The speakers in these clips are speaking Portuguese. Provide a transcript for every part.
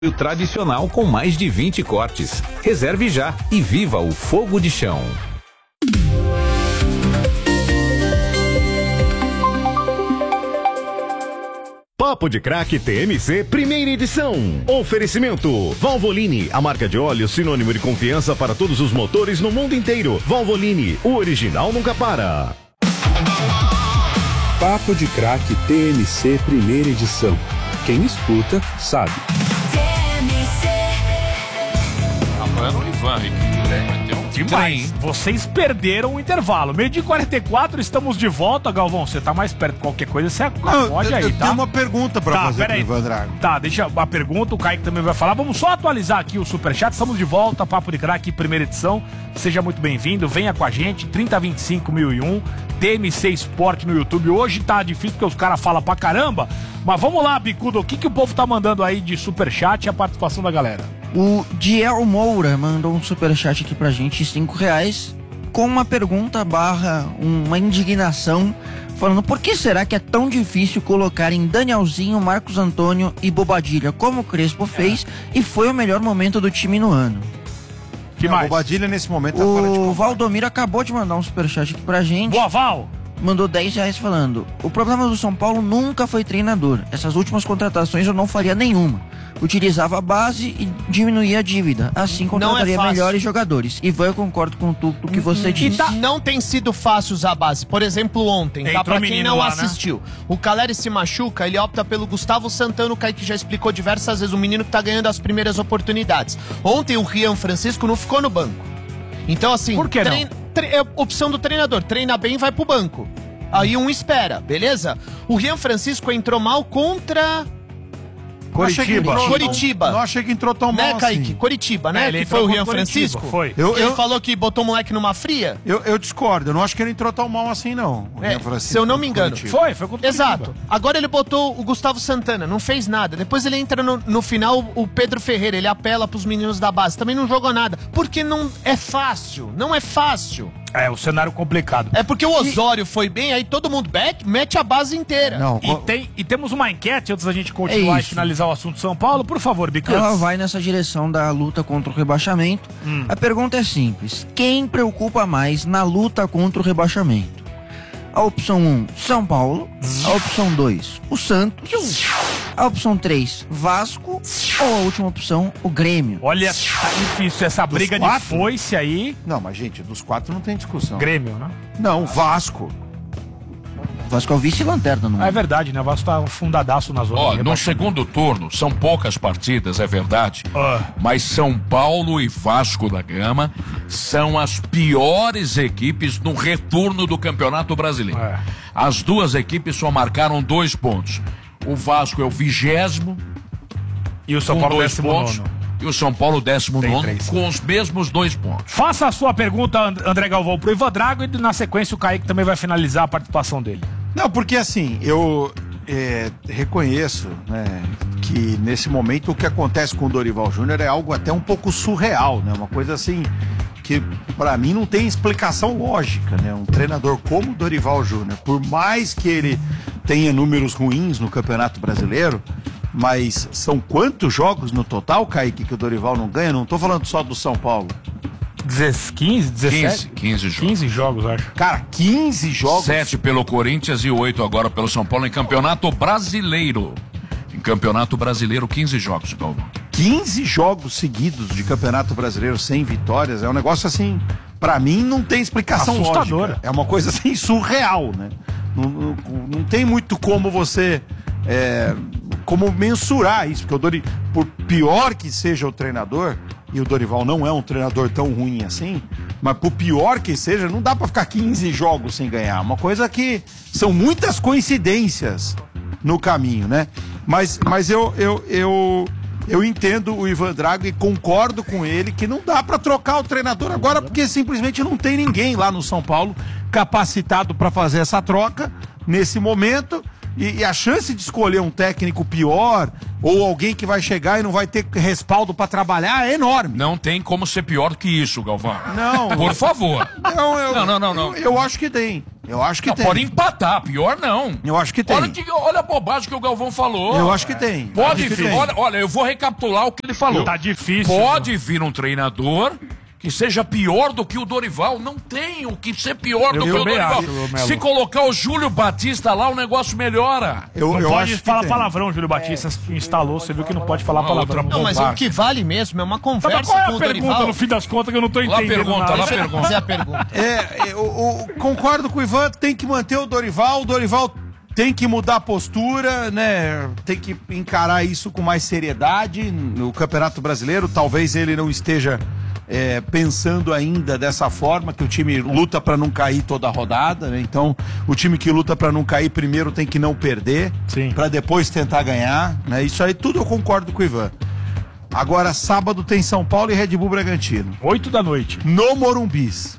O tradicional com mais de 20 cortes. Reserve já e viva o fogo de chão. Papo de Craque TMC, primeira edição. Oferecimento: Valvoline, a marca de óleo sinônimo de confiança para todos os motores no mundo inteiro. Valvoline, o original nunca para. Papo de Craque TMC, primeira edição. Quem escuta, sabe. Apoiando o Ivan aqui. Demais. Vocês perderam o intervalo. 12h44, estamos de volta. Galvão, você tá mais perto de qualquer coisa, você acode aí, eu tá? tenho uma pergunta pra fazer pro Ivan Drago. Tá, deixa a pergunta, o Kaique também vai falar. Vamos só atualizar aqui o Superchat. Estamos de volta, Papo de Craque, primeira edição. Seja muito bem-vindo, venha com a gente. 3025-1001, TMC Esporte no YouTube. Hoje tá difícil porque os caras falam pra caramba. Mas vamos lá, Bicudo, o que o povo tá mandando aí de Superchat e a participação da galera? O Diel Moura mandou um superchat aqui pra gente, R$5, com uma pergunta barra uma indignação, falando: por que será que é tão difícil colocar em Danielzinho, Marcos Antônio e Bobadilha, como o Crespo fez, e foi o melhor momento do time no ano? Que mais? Bobadilha nesse momento tá fora de O Valdomiro acabou de mandar um superchat aqui pra gente. Boa, Val! Mandou R$10 falando: o problema do São Paulo nunca foi treinador. Essas últimas contratações eu não faria nenhuma. Utilizava a base e diminuía a dívida. Assim contrataria melhores jogadores. Ivan, eu concordo com tudo que você disse. Não tem sido fácil usar a base. Por exemplo, ontem, tá? Pra quem não assistiu, o Caleri se machuca, ele opta pelo Gustavo Santana, o Kaique já explicou diversas vezes, o menino que tá ganhando as primeiras oportunidades. Ontem o Rian Francisco não ficou no banco. Então, assim, por que não? É opção do treinador, treina bem e vai pro banco. Aí um espera, beleza? O Rian Francisco entrou mal contra... Coritiba. Não achei que entrou tão mal, né, Kaique? assim. Coritiba, né? Que foi o Rian Francisco. Foi. Ele falou que botou o moleque numa fria. Eu discordo. Eu não acho que ele entrou tão mal assim, não. Se eu não me engano. Foi contra o Exato. Coritiba. Agora ele botou o Gustavo Santana, não fez nada. Depois ele entra no final, o Pedro Ferreira, ele apela pros meninos da base. Também não jogou nada. Porque não é fácil. Não é fácil. É, o cenário complicado. É porque o Osório foi bem, aí todo mundo mete a base inteira. Não, e temos uma enquete, antes da gente continuar e finalizar o assunto São Paulo. Por favor, Bicudo. Ela vai nessa direção da luta contra o rebaixamento. A pergunta é simples: quem preocupa mais na luta contra o rebaixamento? A opção 1, São Paulo. A opção 2, o Santos. A opção 3, Vasco. Ou a última opção, o Grêmio? Olha, tá difícil essa briga de foice aí. Não, mas gente, dos 4 não tem discussão. Grêmio, né? Não, Vasco. Vasco é o vice-lanterna, não é? É verdade, né? O Vasco tá fundadaço na zona. Ó, no segundo turno, são poucas partidas, é verdade. Mas São Paulo e Vasco da Gama são as piores equipes no retorno do Campeonato Brasileiro. As duas equipes só marcaram 2 pontos. O Vasco é o 20º. E o São Paulo 19º. E o São Paulo 19º com os mesmos 2 pontos. Faça a sua pergunta, André Galvão, pro Ivan Drago, e na sequência o Kaique também vai finalizar a participação dele. Não, porque assim, eu reconheço, né, que nesse momento o que acontece com o Dorival Júnior é algo até um pouco surreal, né? Uma coisa assim que pra mim não tem explicação lógica, né? Um treinador como o Dorival Júnior, por mais que ele tenha números ruins no Campeonato Brasileiro, mas são quantos jogos no total, Kaique, que o Dorival não ganha? Não tô falando só do São Paulo. 15, 17? 15 jogos. 15 jogos, acho. Cara, 15 jogos? 7 pelo Corinthians e 8 agora pelo São Paulo em Campeonato Brasileiro. Em Campeonato Brasileiro, 15 jogos, Galvão. 15 jogos seguidos de Campeonato Brasileiro sem vitórias, é um negócio assim, pra mim não tem explicação lógica. É uma coisa assim surreal, né? Não tem muito como você como mensurar isso, porque por pior que seja o treinador, e o Dorival não é um treinador tão ruim assim, mas por pior que seja, não dá pra ficar 15 jogos sem ganhar. Uma coisa que são muitas coincidências no caminho, né? Mas eu entendo o Ivan Drago e concordo com ele que não dá pra trocar o treinador agora, porque simplesmente não tem ninguém lá no São Paulo capacitado pra fazer essa troca nesse momento. E a chance de escolher um técnico pior ou alguém que vai chegar e não vai ter respaldo pra trabalhar é enorme. Não tem como ser pior que isso, Galvão. Não. Por favor. Não. Eu acho que tem. Eu acho que não, tem. Pode empatar, pior não. Eu acho que tem. Olha a bobagem que o Galvão falou. Eu acho que tem. Pode vir, olha, eu vou recapitular o que ele falou. Tá difícil. Pode vir um treinador que seja pior do que o Dorival. Não tem o que ser pior do que o Dorival. Se colocar o Júlio Batista lá, o negócio melhora. Não pode falar palavrão, Júlio Batista instalou, você viu que não pode falar palavrão. Não, mas o que vale mesmo é uma conversa qual é com o Dorival. Pergunta, no fim das contas, que eu não tô entendendo nada. Lá pergunta. A pergunta. Eu concordo com o Ivan, tem que manter o Dorival tem que mudar a postura, né? Tem que encarar isso com mais seriedade no Campeonato Brasileiro. Talvez ele não esteja pensando ainda dessa forma, que o time luta para não cair toda a rodada, né? Então, o time que luta para não cair primeiro tem que não perder, para depois tentar ganhar, né? Isso aí tudo eu concordo com o Ivan. Agora, sábado tem São Paulo e Red Bull Bragantino. 8 da noite. No Morumbis.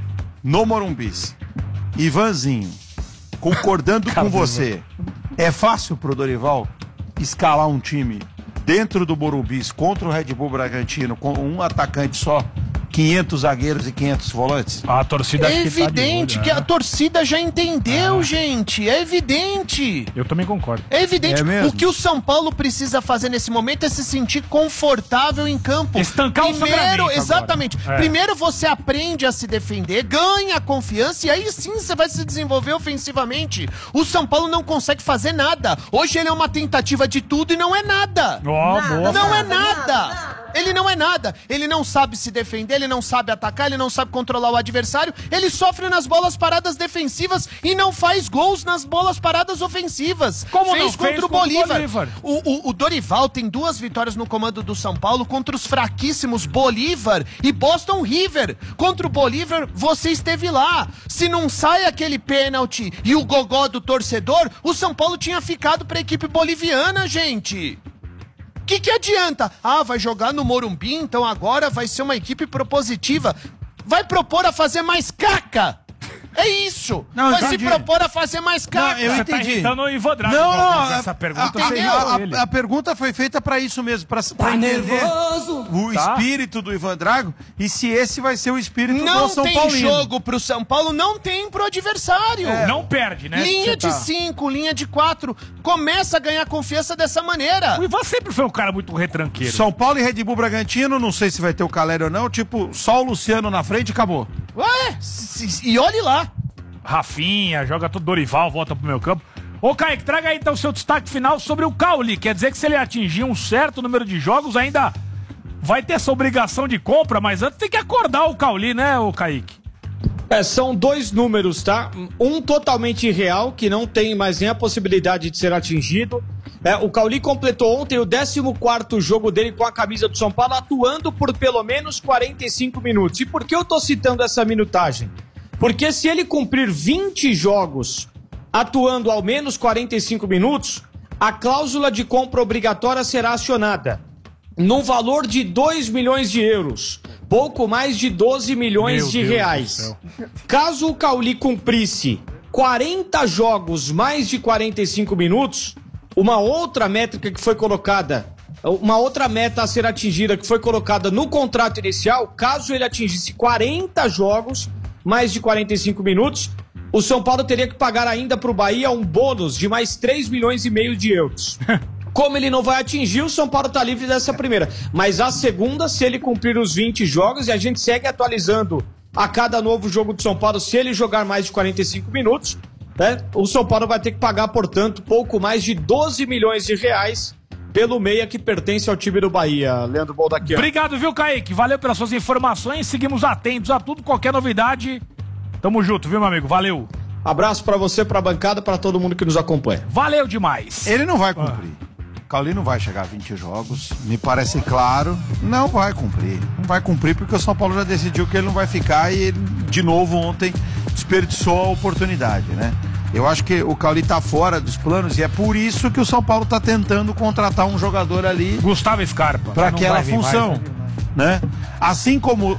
No Morumbis. Ivanzinho, concordando com você, é fácil pro Dorival escalar um time dentro do Morumbis contra o Red Bull Bragantino com um atacante só, 500 zagueiros e 500 volantes? A torcida é evidente que a torcida já entendeu, gente. É evidente. Eu também concordo. É evidente. O que o São Paulo precisa fazer nesse momento é se sentir confortável em campo. Estancar o sangramento. Exatamente. Primeiro você aprende a se defender, ganha confiança e aí sim você vai se desenvolver ofensivamente. O São Paulo não consegue fazer nada. Hoje ele é uma tentativa de tudo e não é nada. Não é nada. Ele não é nada. Ele não sabe se defender, ele não sabe atacar, ele não sabe controlar o adversário. Ele sofre nas bolas paradas defensivas e não faz gols nas bolas paradas ofensivas. Fez contra o Bolívar. O Dorival tem 2 vitórias no comando do São Paulo contra os fraquíssimos Bolívar e Boston River. Contra o Bolívar, você esteve lá. Se não sai aquele pênalti e o gogó do torcedor, o São Paulo tinha ficado pra equipe boliviana, gente. Que adianta? Vai jogar no Morumbi, então agora vai ser uma equipe propositiva. Vai propor a fazer mais caca. É isso. Vai se propor a fazer mais caca. Eu entendi. Tá irritando o Ivan Drago. Essa pergunta a pergunta foi feita pra isso mesmo, pra entender o espírito do Ivan Drago e se esse vai ser o espírito do São Paulo. Não tem jogo pro São Paulo, não tem pro adversário. Não perde, né? Linha de 5, linha de 4, começa a ganhar confiança dessa maneira. O Ivan sempre foi um cara muito retranqueiro. São Paulo e Red Bull Bragantino, não sei se vai ter o Caleri ou não, tipo, só o Luciano na frente e acabou. E olhe lá. Rafinha, joga tudo Dorival, volta pro meu campo. Ô, Kaique, traga aí então o seu destaque final sobre o Cauli. Quer dizer que se ele atingir um certo número de jogos, ainda vai ter essa obrigação de compra, mas antes tem que acordar o Cauli, né, ô Kaique? São 2 números, tá? Um totalmente irreal, que não tem mais nem a possibilidade de ser atingido. O Cauli completou ontem o 14º jogo dele com a camisa do São Paulo, atuando por pelo menos 45 minutos. E por que eu tô citando essa minutagem? Porque se ele cumprir 20 jogos atuando ao menos 45 minutos, a cláusula de compra obrigatória será acionada num valor de 2 milhões de euros, pouco mais de 12 milhões de reais. Caso o Cauli cumprisse 40 jogos mais de 45 minutos, uma outra métrica que foi colocada, uma outra meta a ser atingida que foi colocada no contrato inicial, caso ele atingisse 40 jogos mais de 45 minutos, o São Paulo teria que pagar ainda para o Bahia um bônus de mais 3 milhões e meio de euros. Como ele não vai atingir, o São Paulo está livre dessa primeira. Mas a segunda, se ele cumprir os 20 jogos, e a gente segue atualizando a cada novo jogo do São Paulo, se ele jogar mais de 45 minutos, né, o São Paulo vai ter que pagar, portanto, pouco mais de 12 milhões de reais pelo meia que pertence ao time do Bahia. Leandro Boldaquian. Obrigado, viu, Kaique? Valeu pelas suas informações. Seguimos atentos a tudo, qualquer novidade. Tamo junto, viu, meu amigo? Valeu. Abraço pra você, pra bancada, pra todo mundo que nos acompanha. Valeu demais. Ele não vai cumprir. Cauli não vai chegar a 20 jogos, me parece claro. Não vai cumprir. Não vai cumprir porque o São Paulo já decidiu que ele não vai ficar e ele, de novo, ontem desperdiçou a oportunidade, né? Eu acho que o Cauli tá fora dos planos e é por isso que o São Paulo tá tentando contratar um jogador ali. Gustavo Scarpa. Para aquela função, né? Assim como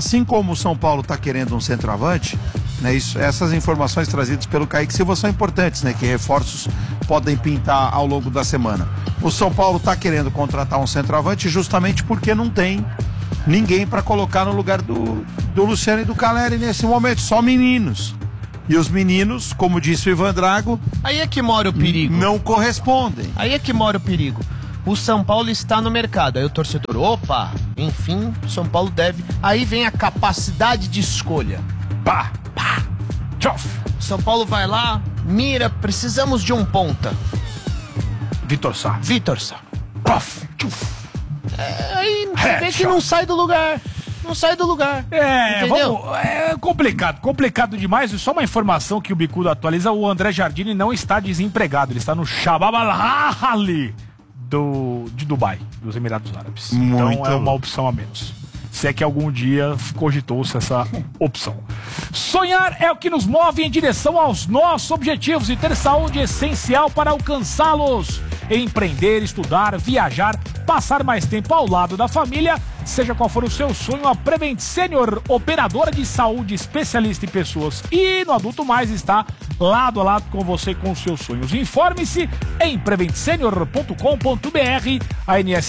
o São Paulo tá querendo um centroavante, né? Essas informações trazidas pelo Kaique Silva são importantes, né? Que reforços podem pintar ao longo da semana. O São Paulo tá querendo contratar um centroavante justamente porque não tem ninguém para colocar no lugar do Luciano e do Caleri nesse momento, só meninos. E os meninos, como disse o Ivan Drago... Aí é que mora o perigo. Não correspondem. Aí é que mora o perigo. O São Paulo está no mercado. Aí o torcedor, opa, enfim, o São Paulo deve. Aí vem a capacidade de escolha. Pá, pá, tchof. São Paulo vai lá, mira, precisamos de um ponta. Vitor Sá. Pof, tchuf. Aí você vê que não sai do lugar. Não sai do lugar. É complicado demais. E só uma informação que o Bicudo atualiza: o André Jardine não está desempregado. Ele está no Shabab Al-Ahly de Dubai, dos Emirados Árabes. Muito então é uma opção a menos. Se é que algum dia cogitou-se essa opção. Sonhar é o que nos move em direção aos nossos objetivos e ter saúde é essencial para alcançá-los. Empreender, estudar, viajar, passar mais tempo ao lado da família, seja qual for o seu sonho, a Prevent Senior, operadora de saúde, especialista em pessoas e no Adulto Mais, está lado a lado com você com os seus sonhos. Informe-se em preventsenior.com.br, ANS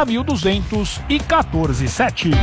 30.214.7.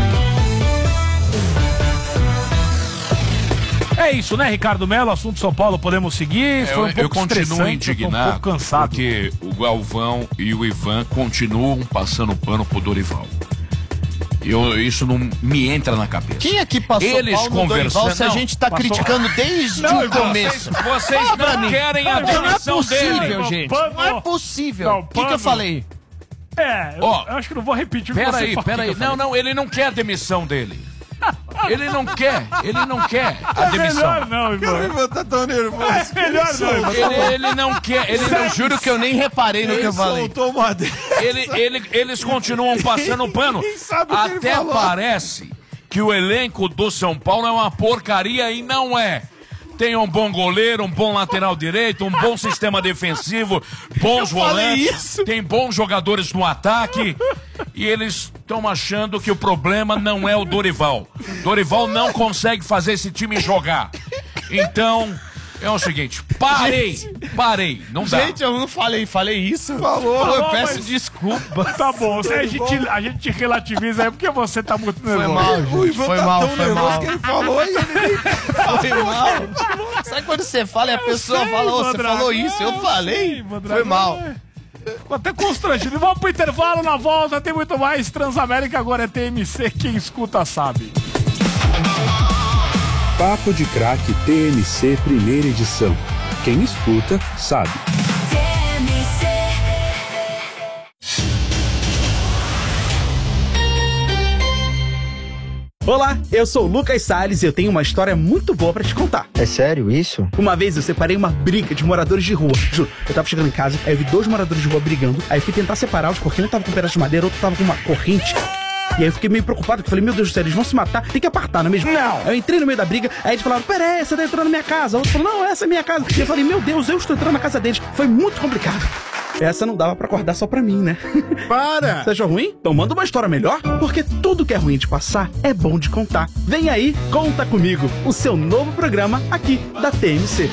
É isso, né, Ricardo Melo? Assunto São Paulo, podemos seguir. Foi um pouco eu continuo indignado, um pouco cansado. porque o Galvão e o Ivan continuam passando pano pro Dorival. Isso não me entra na cabeça. Quem aqui passou eles pau no Dorival se a gente tá criticando desde o começo? Vocês não querem a demissão dele. Não é possível, gente. Não é possível. O que eu falei? Eu acho que não vou repetir o que você falou. Peraí. Não, ele não quer a demissão dele. Ele não quer a demissão. Não, Ivan. O Ivan tá tão nervoso. Melhor não, Ele não quer. Ele não, juro que eu nem reparei no que eu falei. Soltou uma eles continuam passando pano. Até parece que o elenco do São Paulo é uma porcaria e não é. Tem um bom goleiro, um bom lateral direito, um bom sistema defensivo, bons volantes, tem bons jogadores no ataque. E eles estão achando que o problema não é o Dorival. Dorival não consegue fazer esse time jogar. Então, é o seguinte, parei, não dá. Gente, eu não falei isso? Falou, eu peço desculpa. Tá bom, se a gente relativiza aí, porque você tá muito nervoso. Foi mal, gente. O Ivan foi tá mal, tão foi nervoso mal. que ele falou e ele Foi mal. Sabe quando você fala e a pessoa fala, você falou isso? Eu falei. Foi mal. Ficou até constrangido. Vamos pro intervalo, na volta tem muito mais. Transamérica agora é TMC, quem escuta sabe. Papo de Craque TMC primeira edição. Quem escuta sabe. Olá, eu sou o Lucas Salles e eu tenho uma história muito boa pra te contar. É sério isso? Uma vez eu separei uma briga de moradores de rua. Juro, eu tava chegando em casa, aí eu vi 2 moradores de rua brigando, aí eu fui tentar separá-los porque um tava com um pedaço de madeira, outro tava com uma corrente. E aí eu fiquei meio preocupado, porque eu falei, meu Deus do céu, eles vão se matar, tem que apartar, não é mesmo? Não! Eu entrei no meio da briga, aí eles falaram, peraí, você tá entrando na minha casa. O outro falou, não, essa é minha casa. E eu falei, meu Deus, eu estou entrando na casa deles. Foi muito complicado. Essa não dava pra acordar só pra mim, né? Para! Você achou ruim? Então manda uma história melhor, porque tudo que é ruim de passar é bom de contar. Vem aí, Conta Comigo, o seu novo programa aqui da TMC.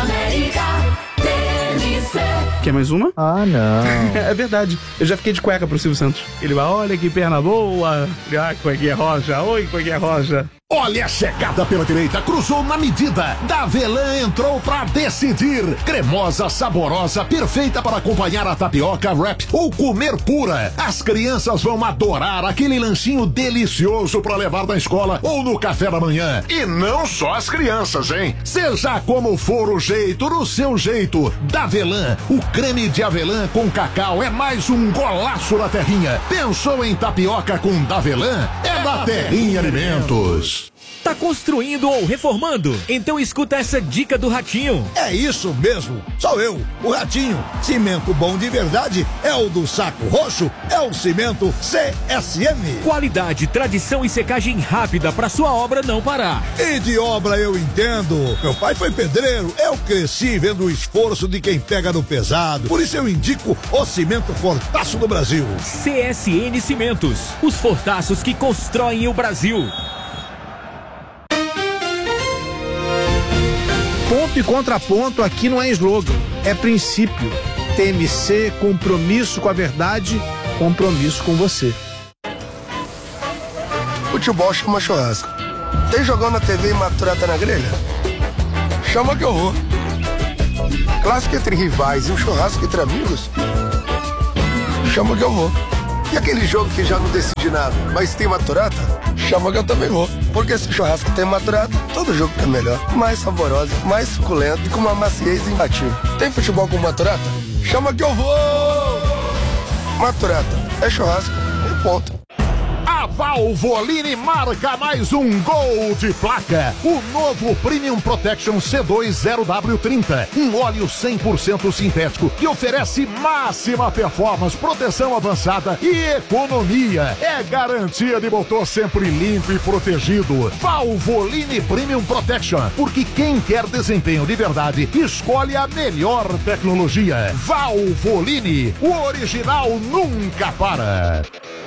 Quer mais uma? Ah, não. É verdade. Eu já fiquei de cueca pro Silvio Santos. Ele vai, olha que perna boa. Ah, cuequinha roja. Oi, cuequinha roja. Olha a chegada pela direita, cruzou na medida. Davelan entrou pra decidir. Cremosa, saborosa, perfeita para acompanhar a tapioca, wrap ou comer pura. As crianças vão adorar aquele lanchinho delicioso para levar na escola ou no café da manhã. E não só as crianças, hein? Seja como for o jeito, no seu jeito. Davelan, o creme de avelã com cacau é mais um golaço da terrinha. Pensou em tapioca com Davelan? É da Terrinha Alimentos. Tá construindo ou reformando? Então escuta essa dica do Ratinho. É isso mesmo, sou eu, o Ratinho. Cimento bom de verdade é o do Saco Roxo, é o cimento CSM. Qualidade, tradição e secagem rápida para sua obra não parar. E de obra eu entendo. Meu pai foi pedreiro, eu cresci vendo o esforço de quem pega no pesado. Por isso eu indico o cimento Fortaço do Brasil. CSN Cimentos, os fortaços que constroem o Brasil. Ponto e contraponto aqui não é slogan, é princípio. TMC, compromisso com a verdade, compromisso com você. Futebol chama churrasco. Tem jogão na TV e maturata na grelha? chama que eu vou. Clássico entre rivais e um churrasco entre amigos, chama que eu vou. E aquele jogo que já não decide nada, mas tem maturata, chama que eu também vou. Porque se o churrasco tem maturata, todo jogo fica melhor, mais saborosa, mais suculento e com uma maciez imbatível. Tem futebol com maturata? Chama que eu vou! Maturata, é churrasco e ponto. A Valvoline marca mais um gol de placa. O novo Premium Protection C2 0W30. Um óleo 100% sintético que oferece máxima performance, proteção avançada e economia. É garantia de motor sempre limpo e protegido. Valvoline Premium Protection. Porque quem quer desempenho de verdade, escolhe a melhor tecnologia. Valvoline. O original nunca para.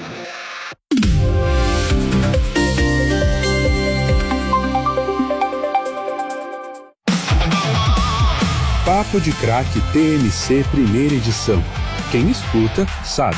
Papo de Craque TMC primeira edição. Quem escuta, sabe.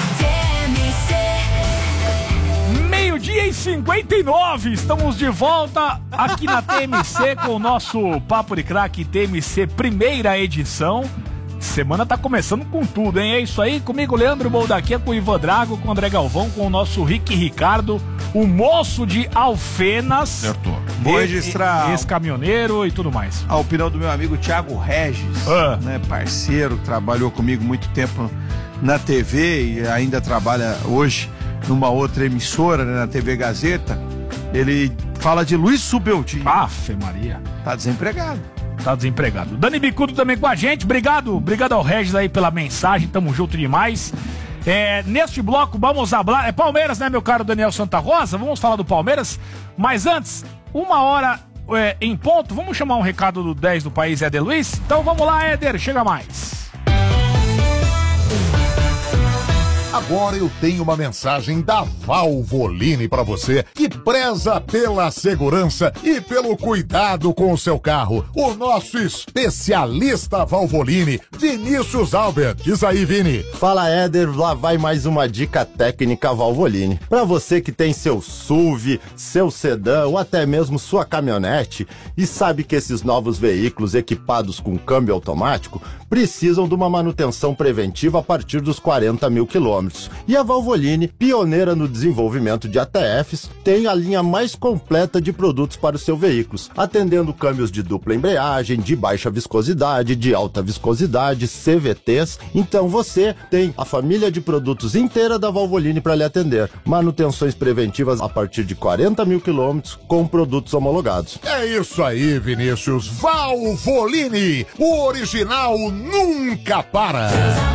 Meio-dia e 59, estamos de volta aqui na TMC com o nosso Papo de Craque TMC primeira edição. Semana tá começando com tudo, hein? É isso aí, comigo Leandro Boldaquia, com o Ivan Drago, com o André Galvão, com o nosso Rick Ricardo, o moço de Alfenas. Certo. Vou registrar ex-caminhoneiro e tudo mais. A opinião do meu amigo Thiago Regis, né, parceiro, trabalhou comigo muito tempo na TV e ainda trabalha hoje numa outra emissora, né, na TV Gazeta. Ele fala de Luiz Subeltin. Afe Maria. Tá desempregado. Tá desempregado. Dani Bicudo também com a gente. Obrigado ao Regis aí pela mensagem. Tamo junto demais. Neste bloco vamos falar. É Palmeiras, né, meu caro Daniel Santa Rosa? Vamos falar do Palmeiras. Mas antes, 1h em ponto. Vamos chamar um recado do 10 do país, Éder Luiz? Então vamos lá, Éder. Chega mais. Agora eu tenho uma mensagem da Valvoline para você que preza pela segurança e pelo cuidado com o seu carro. O nosso especialista Valvoline, Vinícius Albert. Diz aí, Vini. Fala, Éder. Lá vai mais uma dica técnica Valvoline. Para você que tem seu SUV, seu sedã ou até mesmo sua caminhonete e sabe que esses novos veículos equipados com câmbio automático precisam de uma manutenção preventiva a partir dos 40 mil quilômetros. E a Valvoline, pioneira no desenvolvimento de ATFs, tem a linha mais completa de produtos para os seus veículos, atendendo câmbios de dupla embreagem, de baixa viscosidade, de alta viscosidade, CVTs. Então você tem a família de produtos inteira da Valvoline para lhe atender. Manutenções preventivas a partir de 40 mil quilômetros com produtos homologados. É isso aí, Vinícius. Valvoline, o original nunca para.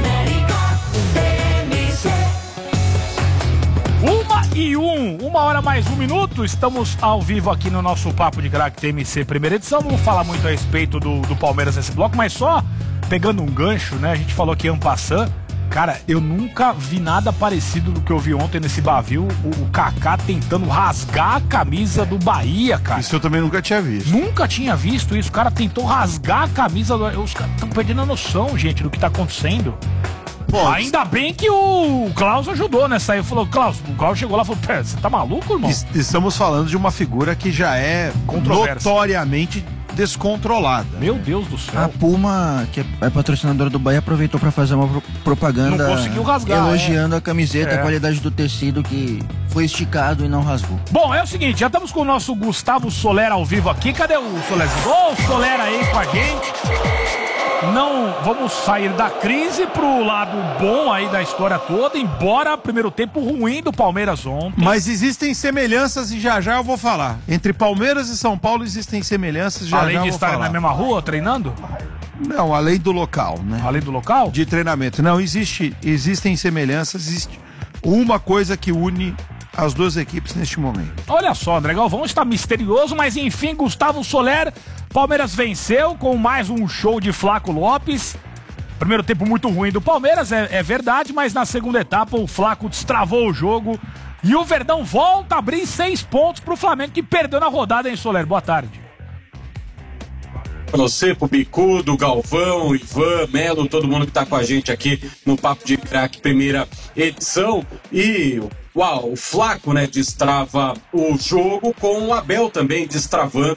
1h01, 1h mais 1 minuto. Estamos ao vivo aqui no nosso Papo de Craque TMC primeira edição. Vamos falar muito a respeito do Palmeiras nesse bloco, mas só pegando um gancho, né? A gente falou aqui en passant. Cara, eu nunca vi nada parecido do que eu vi ontem nesse Bavil. O Kaká tentando rasgar a camisa do Bahia, cara. Isso eu também nunca tinha visto. Nunca tinha visto isso. O cara tentou rasgar a camisa do... Os caras estão perdendo a noção, gente, do que tá acontecendo. Bom, ainda bem que o Klaus ajudou nessa aí. Ele falou, Klaus, o Klaus chegou lá e falou, pera, você tá maluco, irmão? Estamos falando de uma figura que já é notoriamente descontrolada. Meu Deus do céu. A Puma, que é patrocinadora do Bahia, aproveitou pra fazer uma propaganda. Não conseguiu rasgar, elogiando a camiseta, a qualidade do tecido que foi esticado e não rasgou. Bom, é o seguinte, já estamos com o nosso Gustavo Soler ao vivo aqui. Cadê o Solerzinho? Ô, o Soler aí com a gente. Não vamos sair da crise pro lado bom aí da história toda, embora primeiro tempo ruim do Palmeiras ontem. Mas existem semelhanças e já eu vou falar. Entre Palmeiras e São Paulo existem semelhanças, além de estarem na mesma rua treinando? Não, além do local, né? Além do local? De treinamento. Não, existem semelhanças, existe uma coisa que une as duas equipes neste momento. Olha só, André Galvão está misterioso, mas enfim, Gustavo Soler, Palmeiras venceu com mais um show de Flaco Lopes. Primeiro tempo muito ruim do Palmeiras, é verdade, mas na segunda etapa o Flaco destravou o jogo e o Verdão volta a abrir 6 pontos pro Flamengo, que perdeu na rodada, hein, Soler? Boa tarde. Pra você, pro Bicudo, Galvão, Ivan, Melo, todo mundo que tá com a gente aqui no Papo de Craque primeira edição. E o Flaco, né, destrava o jogo, com o Abel também destravando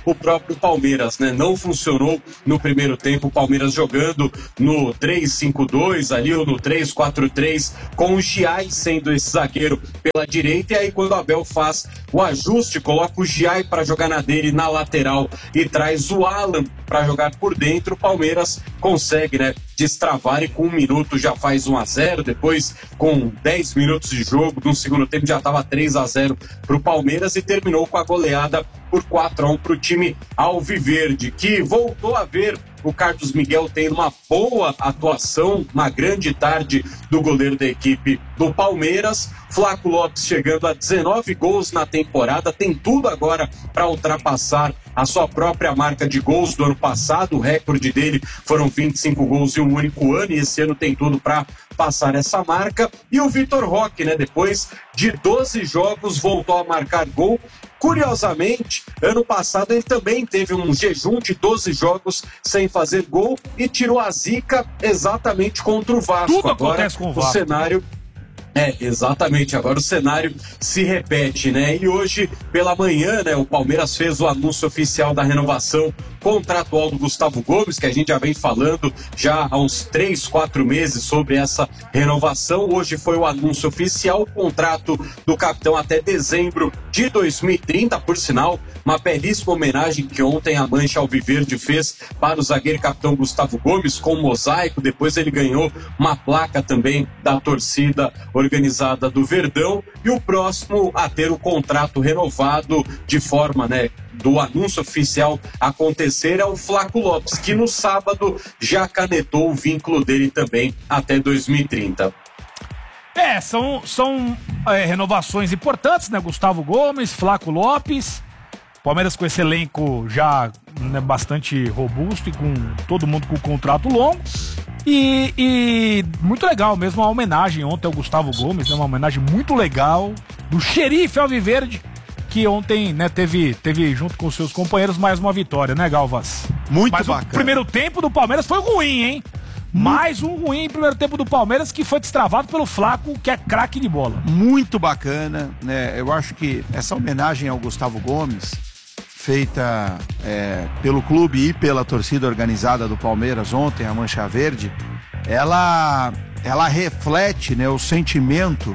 o próprio Palmeiras, né? Não funcionou no primeiro tempo, o Palmeiras jogando no 3-5-2 ali, ou no 3-4-3, com o Giai sendo esse zagueiro pela direita, e aí quando o Abel faz o ajuste, coloca o Giai para jogar na dele na lateral e traz o Alan para jogar por dentro, o Palmeiras consegue, né, destravar, e com 1 minuto já faz 1-0, depois com 10 minutos de jogo, no segundo tempo já estava 3-0 para o Palmeiras e terminou com a goleada por 4-1 para o time alviverde, que voltou a ver o Carlos Miguel tendo uma boa atuação, uma grande tarde do goleiro da equipe do Palmeiras. Flaco Lopes chegando a 19 gols na temporada, tem tudo agora para ultrapassar a sua própria marca de gols do ano passado. O recorde dele foram 25 gols em um único ano, e esse ano tem tudo para passar essa marca. E o Vitor Roque, né, depois de 12 jogos, voltou a marcar gol. Curiosamente, ano passado ele também teve um jejum de 12 jogos sem fazer gol e tirou a zica exatamente contra o Vasco. Tudo agora acontece com o Vasco. O cenário... exatamente, agora o cenário se repete, né? E hoje, pela manhã, né, o Palmeiras fez o anúncio oficial da renovação contratual do Gustavo Gomes, que a gente já vem falando já há uns 3, 4 meses sobre essa renovação. Hoje foi o anúncio oficial, o contrato do capitão até dezembro de 2030, por sinal, uma belíssima homenagem que ontem a Mancha Alviverde fez para o zagueiro e capitão Gustavo Gomes, com um mosaico. Depois ele ganhou uma placa também da torcida organizada do Verdão, e o próximo a ter o contrato renovado de forma, né, do anúncio oficial acontecer é o Flaco Lopes, que no sábado já canetou o vínculo dele também até 2030. São renovações importantes, né? Gustavo Gomes, Flaco Lopes, Palmeiras com esse elenco já, né, bastante robusto e com todo mundo com contrato longo. E muito legal mesmo a homenagem ontem ao Gustavo Gomes, né, uma homenagem muito legal do xerife alviverde, que ontem, né, teve junto com seus companheiros mais uma vitória, né, Galvas? Muito Mas bacana. O primeiro tempo do Palmeiras foi ruim, hein? Mais um ruim primeiro tempo do Palmeiras, que foi destravado pelo Flaco, que é craque de bola. Muito bacana, né? Eu acho que essa homenagem ao Gustavo Gomes, feita pelo clube e pela torcida organizada do Palmeiras ontem, a Mancha Verde, ela reflete, né, o sentimento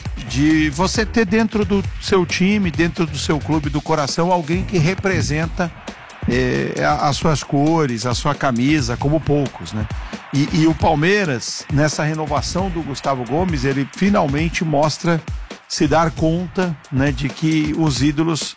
de você ter dentro do seu time, dentro do seu clube do coração, alguém que representa as suas cores, a sua camisa, como poucos, né? E o Palmeiras, nessa renovação do Gustavo Gomes, ele finalmente mostra se dar conta, né, de que os ídolos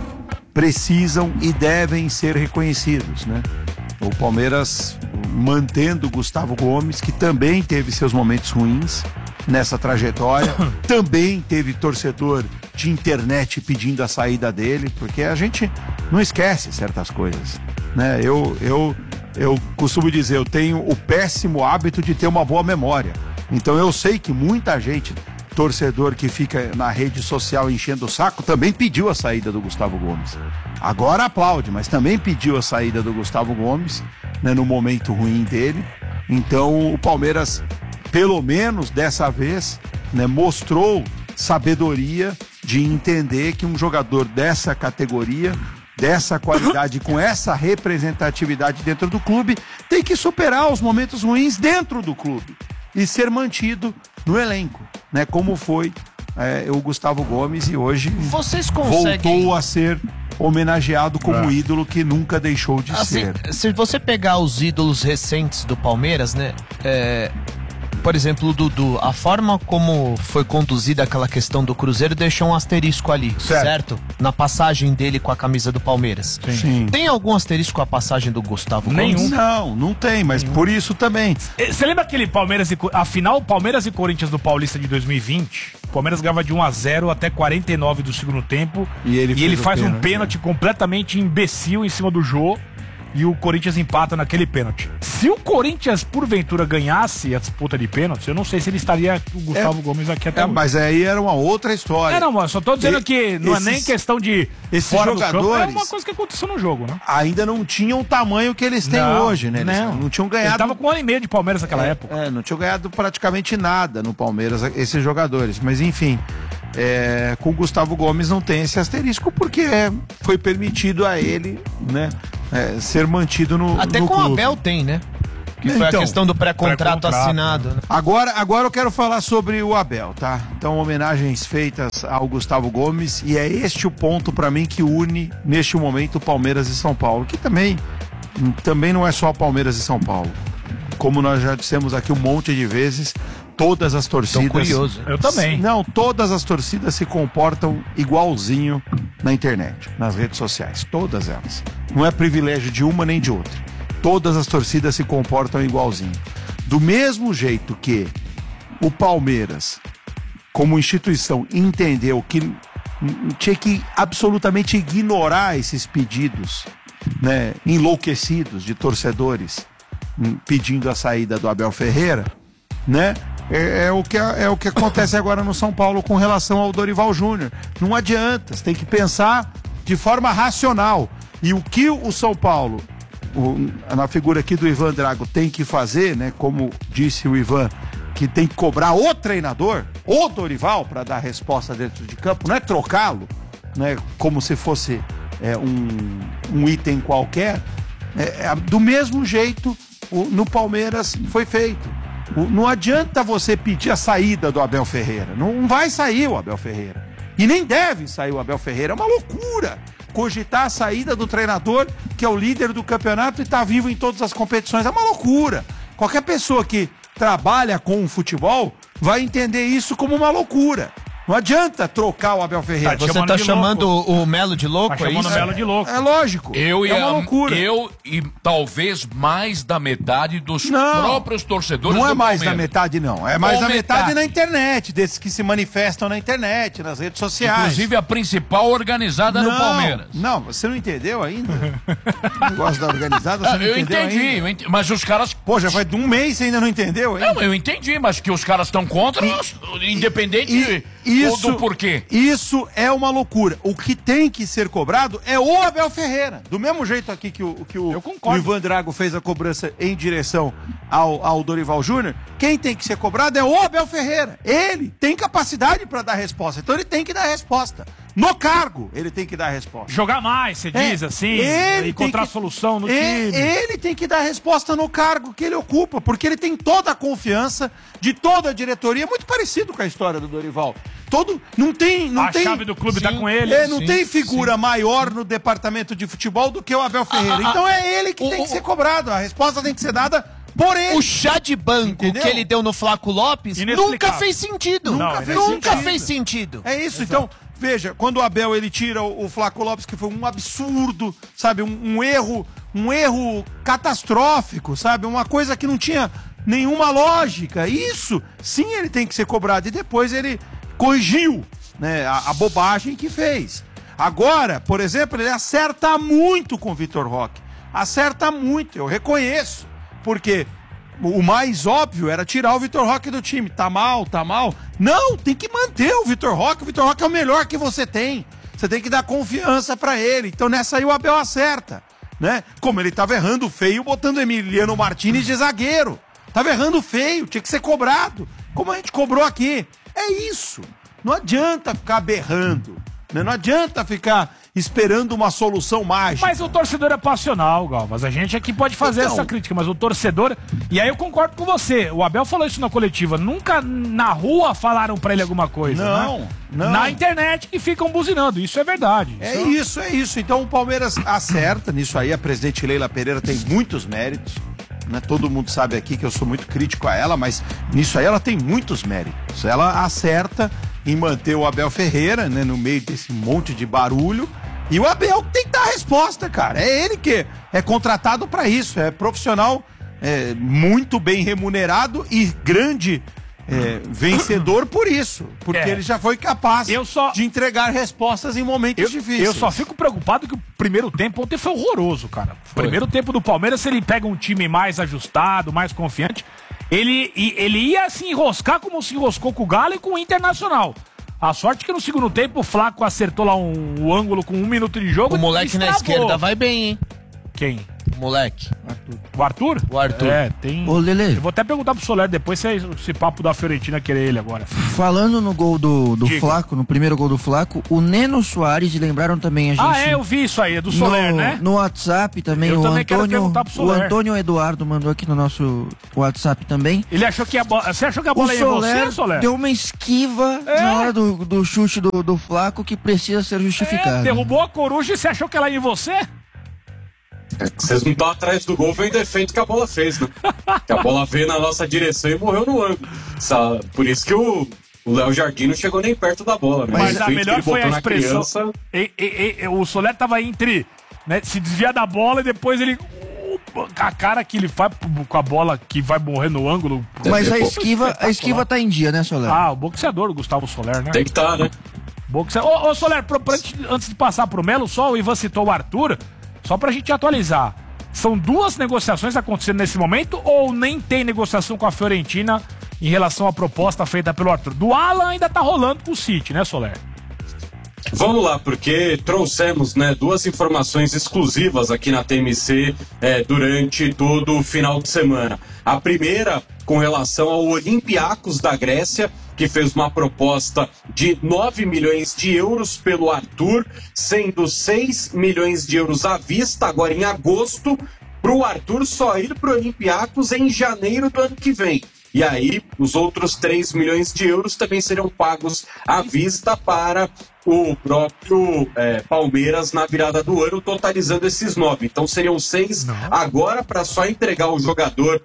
precisam e devem ser reconhecidos, né? O Palmeiras mantendo o Gustavo Gomes, que também teve seus momentos ruins nessa trajetória, também teve torcedor de internet pedindo a saída dele, porque a gente não esquece certas coisas, né? Eu costumo dizer, eu tenho o péssimo hábito de ter uma boa memória, então eu sei que muita gente, torcedor que fica na rede social enchendo o saco, também pediu a saída do Gustavo Gomes. Agora aplaude, mas também pediu a saída do Gustavo Gomes, né, no momento ruim dele. Então o Palmeiras, pelo menos dessa vez, né, mostrou sabedoria de entender que um jogador dessa categoria, dessa qualidade, com essa representatividade dentro do clube, tem que superar os momentos ruins dentro do clube e ser mantido no elenco, né? Como foi o Gustavo Gomes, e hoje voltou a ser homenageado como ídolo que nunca deixou de ser. Se você pegar os ídolos recentes do Palmeiras, né? Por exemplo, o Dudu, a forma como foi conduzida aquela questão do Cruzeiro deixou um asterisco ali, certo? Na passagem dele com a camisa do Palmeiras. Sim. Tem algum asterisco com a passagem do Gustavo Gomes? Não tem, mas por isso também. Você lembra aquele a final Palmeiras e Corinthians do Paulista de 2020? O Palmeiras ganhava de 1-0 até 49 do segundo tempo. E ele faz um pênalti completamente imbecil em cima do Jô. E o Corinthians empata naquele pênalti. Se o Corinthians, porventura, ganhasse a disputa de pênaltis, eu não sei se ele estaria com o Gustavo Gomes aqui até hoje. Mas aí era uma outra história. Não, só tô dizendo que não é nem questão de esses jogadores, é uma coisa que aconteceu no jogo, né? Ainda não tinham o tamanho que eles têm hoje, né? Eles não tinham ganhado. Ele tava com 1 ano e meio de Palmeiras naquela época. Não tinham ganhado praticamente nada no Palmeiras, esses jogadores. Mas enfim, com o Gustavo Gomes não tem esse asterisco, porque foi permitido a ele, né, ser mantido no Até com clube. o Abel tem, né? Que foi a questão do pré-contrato assinado. Né? Agora eu quero falar sobre o Abel, tá? Então, homenagens feitas ao Gustavo Gomes, e é este o ponto para mim que une, neste momento, Palmeiras e São Paulo, que também não é só Palmeiras e São Paulo. Como nós já dissemos aqui um monte de vezes, todas as torcidas... Tô curioso. Eu também. Não, todas as torcidas se comportam igualzinho na internet, nas redes sociais. Todas elas. Não é privilégio de uma nem de outra. Todas as torcidas se comportam igualzinho. Do mesmo jeito que o Palmeiras, como instituição, entendeu que tinha que absolutamente ignorar esses pedidos, né, enlouquecidos de torcedores pedindo a saída do Abel Ferreira, né? É o que acontece agora no São Paulo com relação ao Dorival Júnior. Não adianta, você tem que pensar de forma racional. E o que o São Paulo, na figura aqui do Ivan Drago, tem que fazer, né? Como disse o Ivan, que tem que cobrar o treinador, o Dorival, para dar resposta dentro de campo, não é trocá-lo, né? Como se fosse um item qualquer. Do mesmo jeito, no Palmeiras foi feito. Não adianta você pedir a saída do Abel Ferreira. Não vai sair o Abel Ferreira. E nem deve sair o Abel Ferreira. É uma loucura cogitar a saída do treinador, que é o líder do campeonato e está vivo em todas as competições. É uma loucura. Qualquer pessoa que trabalha com o futebol vai entender isso como uma loucura. Não adianta trocar o Abel Ferreira. Você tá chamando o Melo de louco? Tá chamando o Melo de louco. É lógico. É uma loucura. Eu e talvez mais da metade dos próprios torcedores do Não é mais Palmeiras. da metade, não. É mais da metade na internet, desses que se manifestam na internet, nas redes sociais. Inclusive a principal organizada do Palmeiras. Não, você não entendeu ainda? O negócio da organizada, você não eu entendeu entendi, ainda? mas os caras... Pô, já faz um mês e você ainda não entendeu ainda? Não, eu entendi, mas que os caras estão contra, independente do porquê. Isso é uma loucura. O que tem que ser cobrado é o Abel Ferreira. Do mesmo jeito aqui que o Ivan Drago fez a cobrança em direção ao Dorival Júnior, quem tem que ser cobrado é o Abel Ferreira. Ele tem capacidade para dar resposta, então ele tem que dar resposta. No cargo, ele tem que dar resposta. Jogar mais, você diz assim, encontrar solução no time. Ele tem que dar resposta no cargo que ele ocupa, porque ele tem toda a confiança de toda a diretoria, muito parecido com a história do Dorival. A chave do clube tá com ele. Não tem figura maior no departamento de futebol do que o Abel Ferreira. Então é ele que tem que ser cobrado. A resposta tem que ser dada por ele. O chá de banco que ele deu no Flaco Lopes nunca fez sentido. Nunca fez sentido. É isso, então... Veja, quando o Abel ele tira o Flaco Lopes, que foi um absurdo, sabe, um erro catastrófico, sabe, uma coisa que não tinha nenhuma lógica. Isso, sim, ele tem que ser cobrado. E depois ele corrigiu, né, a bobagem que fez. Agora, por exemplo, ele acerta muito com o Vitor Roque. Acerta muito, eu reconheço. Porque o mais óbvio era tirar o Vitor Roque do time. Tá mal. Não, tem que manter o Vitor Roque. O Vitor Roque é o melhor que você tem. Você tem que dar confiança pra ele. Então nessa aí o Abel acerta, né? Como ele tava errando feio, botando Emiliano Martinez de zagueiro. Tava errando feio, tinha que ser cobrado. Como a gente cobrou aqui. É isso. Não adianta ficar berrando, né? Não adianta ficar esperando uma solução mágica. Mas o torcedor é passional, Galvas. A gente aqui pode fazer essa crítica, mas o torcedor... E aí eu concordo com você. O Abel falou isso na coletiva. Nunca na rua falaram pra ele alguma coisa, não. Na internet que ficam buzinando. Isso é verdade. É isso. Então o Palmeiras acerta nisso aí. A presidente Leila Pereira tem muitos méritos, né? Todo mundo sabe aqui que eu sou muito crítico a ela, mas nisso aí ela tem muitos méritos. Ela acerta em manter o Abel Ferreira, né, no meio desse monte de barulho. E o Abel tem que dar a resposta, cara. É ele que é contratado para isso. É profissional muito bem remunerado e grande vencedor por isso. Porque ele já foi capaz de entregar respostas em momentos difíceis. Eu só fico preocupado que o primeiro tempo ontem foi horroroso, cara. O primeiro tempo do Palmeiras, se ele pega um time mais ajustado, mais confiante, ele ia se enroscar como se enroscou com o Galo e com o Internacional. A sorte que no segundo tempo o Flaco acertou lá um ângulo com 1 minuto de jogo. O moleque na esquerda vai bem, hein? Quem? O moleque. O Arthur? O Arthur. Tem. Ô, Lelê. Eu vou até perguntar pro Soler depois se é esse papo da Fiorentina querer ele agora. Falando no gol do Flaco, no primeiro gol do Flaco, o Neno Soares, lembraram também a gente. Eu vi isso aí, é do Soler, né? No WhatsApp também, eu também quero perguntar pro Soler. O Antônio Eduardo mandou aqui no nosso WhatsApp também. Ele achou que você achou que a bola ia em você, Soler? Deu uma esquiva na hora do chute do Flaco que precisa ser justificado. Derrubou a coruja e você achou que ela ia em você? Vocês não estão atrás do gol, foi o defeito que a bola fez, né? Que a bola veio na nossa direção e morreu no ângulo. Por isso que o Léo Jardim não chegou nem perto da bola. Né? Mas a melhor foi a expressão. O Soler tava entre, né, se desviar da bola e depois ele... A cara que ele faz com a bola que vai morrer no ângulo. Mas a esquiva tá em dia, né, Soler? O boxeador, o Gustavo Soler, né? Tem que estar, né? Ô, Soler, antes de passar pro Melo, só o Ivan citou o Arthur, só pra gente atualizar. São duas negociações acontecendo nesse momento ou nem tem negociação com a Fiorentina em relação à proposta feita pelo Arthur? Do Alan ainda tá rolando com o City, né, Soler? Vamos lá, porque trouxemos, né, duas informações exclusivas aqui na TMC durante todo o final de semana. A primeira, com relação ao Olympiacos da Grécia, que fez uma proposta de 9 milhões de euros pelo Arthur, sendo 6 milhões de euros à vista agora em agosto, para o Arthur só ir para o Olympiacos em janeiro do ano que vem. E aí, os outros 3 milhões de euros também serão pagos à vista para o próprio Palmeiras na virada do ano, totalizando esses 9. Então seriam 6 agora para só entregar o jogador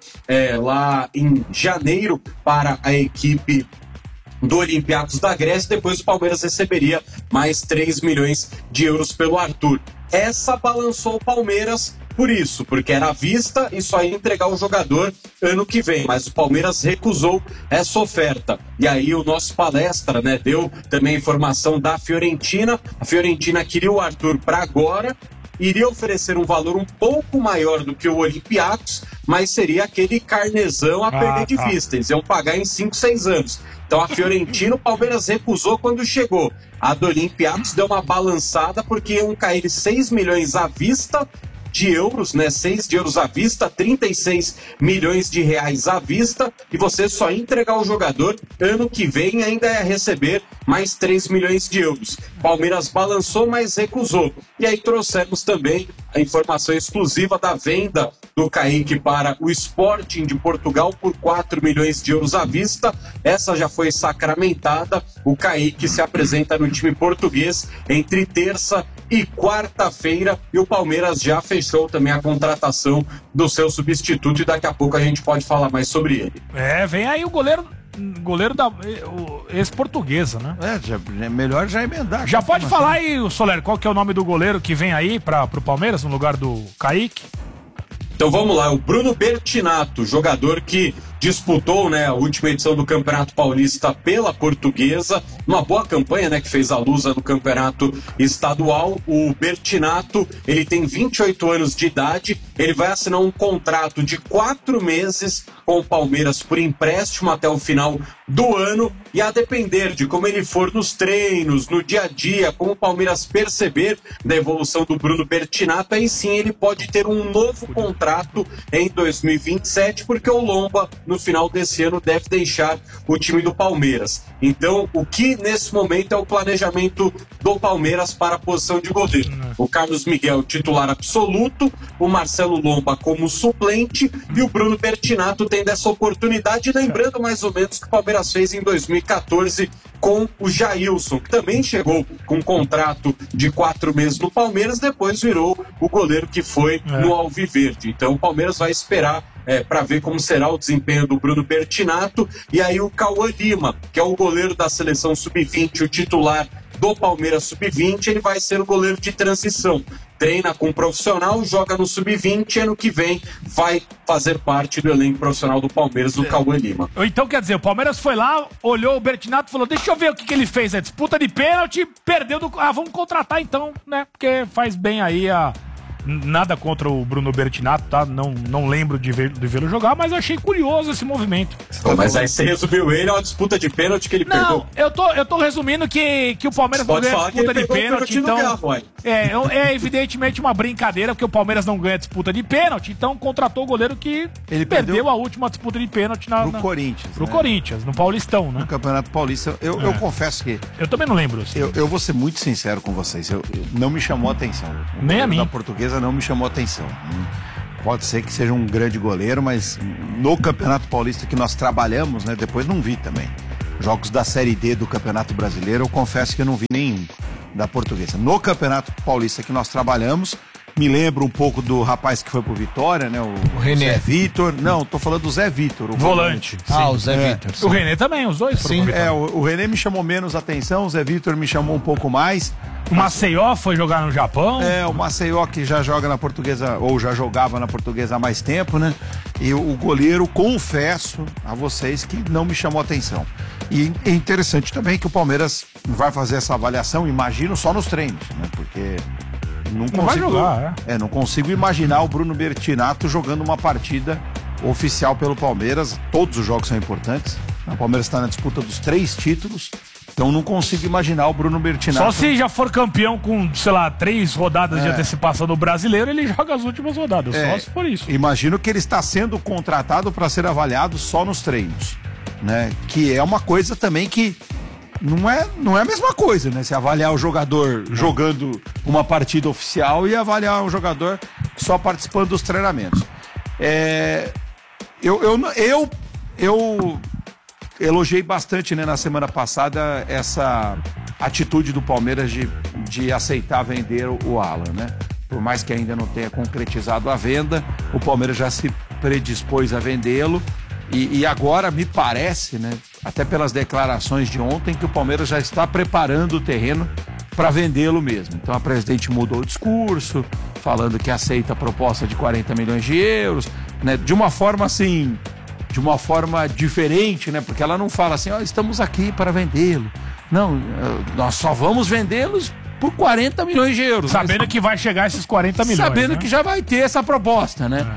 lá em janeiro para a equipe do Olympiacos da Grécia. Depois o Palmeiras receberia mais 3 milhões de euros pelo Arthur. Essa balançou o Palmeiras por isso, porque era à vista e só ia entregar o jogador ano que vem, mas o Palmeiras recusou essa oferta. E aí o nosso palestra, né, deu também informação da Fiorentina. A Fiorentina queria o Arthur para agora, iria oferecer um valor um pouco maior do que o Olympiacos, mas seria aquele carnezão a perder de vista. Eles iam pagar em 5, 6 anos. Então a Fiorentina, o Palmeiras recusou quando chegou. A do Olympiacos deu uma balançada porque iam cair 6 milhões à vista de euros, né? 6 de euros à vista, 36 milhões de reais à vista, e você só entregar o jogador ano que vem ainda é receber mais 3 milhões de euros. Palmeiras balançou, mas recusou. E aí trouxemos também a informação exclusiva da venda do Kaique para o Sporting de Portugal por 4 milhões de euros à vista. Essa já foi sacramentada. O Kaique se apresenta no time português entre terça e quarta-feira, e o Palmeiras já fechou também a contratação do seu substituto, e daqui a pouco a gente pode falar mais sobre ele. Vem aí o goleiro da ex-portuguesa, né? Melhor já emendar. Já pode falar aí, Soler, qual que é o nome do goleiro que vem aí pro Palmeiras no lugar do Kaique? Então vamos lá, o Bruno Bertinato, jogador que disputou, né, a última edição do Campeonato Paulista pela Portuguesa, uma boa campanha, né, que fez a Lusa no Campeonato Estadual. O Bertinato, ele tem 28 anos de idade, ele vai assinar um contrato de 4 meses com o Palmeiras por empréstimo até o final do ano, e a depender de como ele for nos treinos, no dia a dia, como o Palmeiras perceber da evolução do Bruno Bertinato, aí sim ele pode ter um novo contrato em 2027, porque o Lomba no final desse ano deve deixar o time do Palmeiras. Então, o que nesse momento é o planejamento do Palmeiras para a posição de goleiro? O Carlos Miguel, titular absoluto, o Marcelo Lomba como suplente e o Bruno Bertinato tendo essa oportunidade, lembrando mais ou menos que o Palmeiras fez em 2014 com o Jailson, que também chegou com um contrato de 4 meses no Palmeiras, depois virou o goleiro que foi no Alviverde. Então o Palmeiras vai esperar para ver como será o desempenho do Bruno Bertinato. E aí o Cauã Lima, que é o goleiro da seleção sub-20, o titular do Palmeiras sub-20, ele vai ser o goleiro de transição. Treina com um profissional, joga no sub-20 e ano que vem vai fazer parte do elenco profissional do Palmeiras, o Cauã Lima. Então quer dizer, o Palmeiras foi lá, olhou o Bertinato e falou, deixa eu ver o que ele fez, disputa de pênalti, perdeu vamos contratar então, né, porque faz bem aí Nada contra o Bruno Bertinato, tá? Não lembro de vê-lo jogar, mas eu achei curioso esse movimento. Mas aí você resumiu ele a uma disputa de pênalti que ele perdeu. Não, eu tô resumindo que o Palmeiras não ganha disputa de pênalti, então... É evidentemente uma brincadeira, porque o Palmeiras não ganha disputa de pênalti, então contratou o goleiro que ele perdeu a última disputa de pênalti pro Corinthians. Pro Corinthians, no Paulistão, né? No Campeonato Paulista. Eu confesso que... Eu também não lembro. Assim. Eu vou ser muito sincero com vocês. Não me chamou a atenção. Nem a mim. A Portuguesa não me chamou a atenção. Pode ser que seja um grande goleiro, mas no Campeonato Paulista que nós trabalhamos, né? Depois não vi também. Jogos da Série D do Campeonato Brasileiro, eu confesso que eu não vi nenhum da Portuguesa. No Campeonato Paulista que nós trabalhamos, me lembro um pouco do rapaz que foi pro Vitória, né? O René. Zé Vitor. Não, tô falando do Zé Vitor. O volante. O Zé Vitor. O René também, os dois foram pro Vitória. O René me chamou menos atenção, o Zé Vitor me chamou um pouco mais. O Maceió foi jogar no Japão. O Maceió que já joga na Portuguesa, ou já jogava na Portuguesa há mais tempo, né? E o goleiro, confesso a vocês que não me chamou atenção. E é interessante também que o Palmeiras vai fazer essa avaliação, imagino, só nos treinos, né? Porque não consigo jogar, não consigo imaginar o Bruno Bertinato jogando uma partida oficial pelo Palmeiras. Todos os jogos são importantes. O Palmeiras está na disputa dos 3 títulos. Então não consigo imaginar o Bruno Bertinato. Só se já for campeão com, 3 rodadas de antecipação do Brasileiro, ele joga as últimas rodadas. Só se for isso. Imagino que ele está sendo contratado para ser avaliado só nos treinos, né? Que é uma coisa também que não é a mesma coisa, né? Se avaliar o jogador jogando uma partida oficial e avaliar o jogador só participando dos treinamentos. Eu elogiei bastante, né, na semana passada essa atitude do Palmeiras de aceitar vender o Alan, né? Por mais que ainda não tenha concretizado a venda, o Palmeiras já se predispôs a vendê-lo e agora me parece, né, até pelas declarações de ontem, que o Palmeiras já está preparando o terreno para vendê-lo mesmo. Então a presidente mudou o discurso, falando que aceita a proposta de 40 milhões de euros, né, de uma forma assim... de uma forma diferente, né? Porque ela não fala assim, estamos aqui para vendê-lo. Não, nós só vamos vendê-los por 40 milhões de euros. Sabendo que vai chegar esses 40 milhões. Sabendo, né? Que já vai ter essa proposta, né?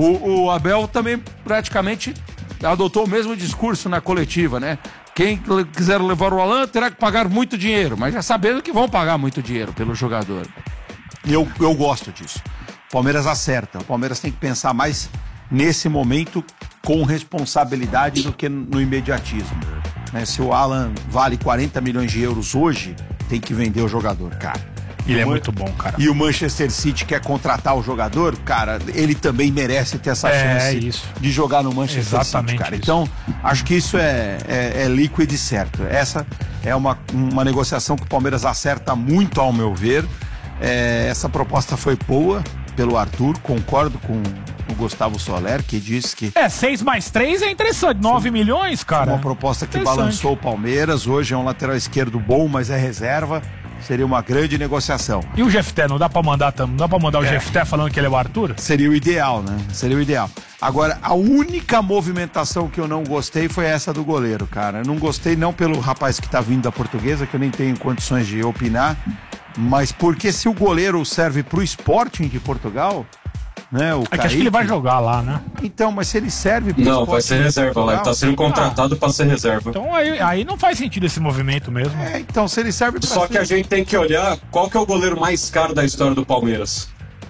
O Abel também praticamente adotou o mesmo discurso na coletiva, né? Quem quiser levar o Alan terá que pagar muito dinheiro, mas já sabendo que vão pagar muito dinheiro pelo jogador. E eu gosto disso. O Palmeiras acerta. O Palmeiras tem que pensar mais nesse momento com responsabilidade do que no imediatismo, né? Se o Alan vale 40 milhões de euros hoje, tem que vender o jogador, cara. Ele é muito bom, cara. E o Manchester City quer contratar o jogador, cara, ele também merece ter essa chance de jogar no Manchester City, cara. Então, acho que isso é líquido e certo. Essa é uma negociação que o Palmeiras acerta muito, ao meu ver. Essa proposta foi boa pelo Arthur, concordo com o Gustavo Soler, que disse que... 6 mais 3 é interessante, 9 milhões, cara. Uma proposta que balançou o Palmeiras, hoje é um lateral esquerdo bom, mas é reserva, seria uma grande negociação. E o Jefté, não dá pra mandar o Jefté falando que ele é o Arthur? Seria o ideal, né? Seria o ideal. Agora, a única movimentação que eu não gostei foi essa do goleiro, cara. Eu não gostei não pelo rapaz que tá vindo da Portuguesa, que eu nem tenho condições de opinar, mas porque se o goleiro serve pro Sporting de Portugal, né? O Kaique, que acho que ele vai jogar lá, né? Então, mas se ele serve pro Sporting... Não, vai ser reserva lá, ele tá sendo contratado pra ser reserva. Então aí não faz sentido esse movimento mesmo. Então, se ele serve pra Só que a gente tem que olhar qual que é o goleiro mais caro da história do Palmeiras.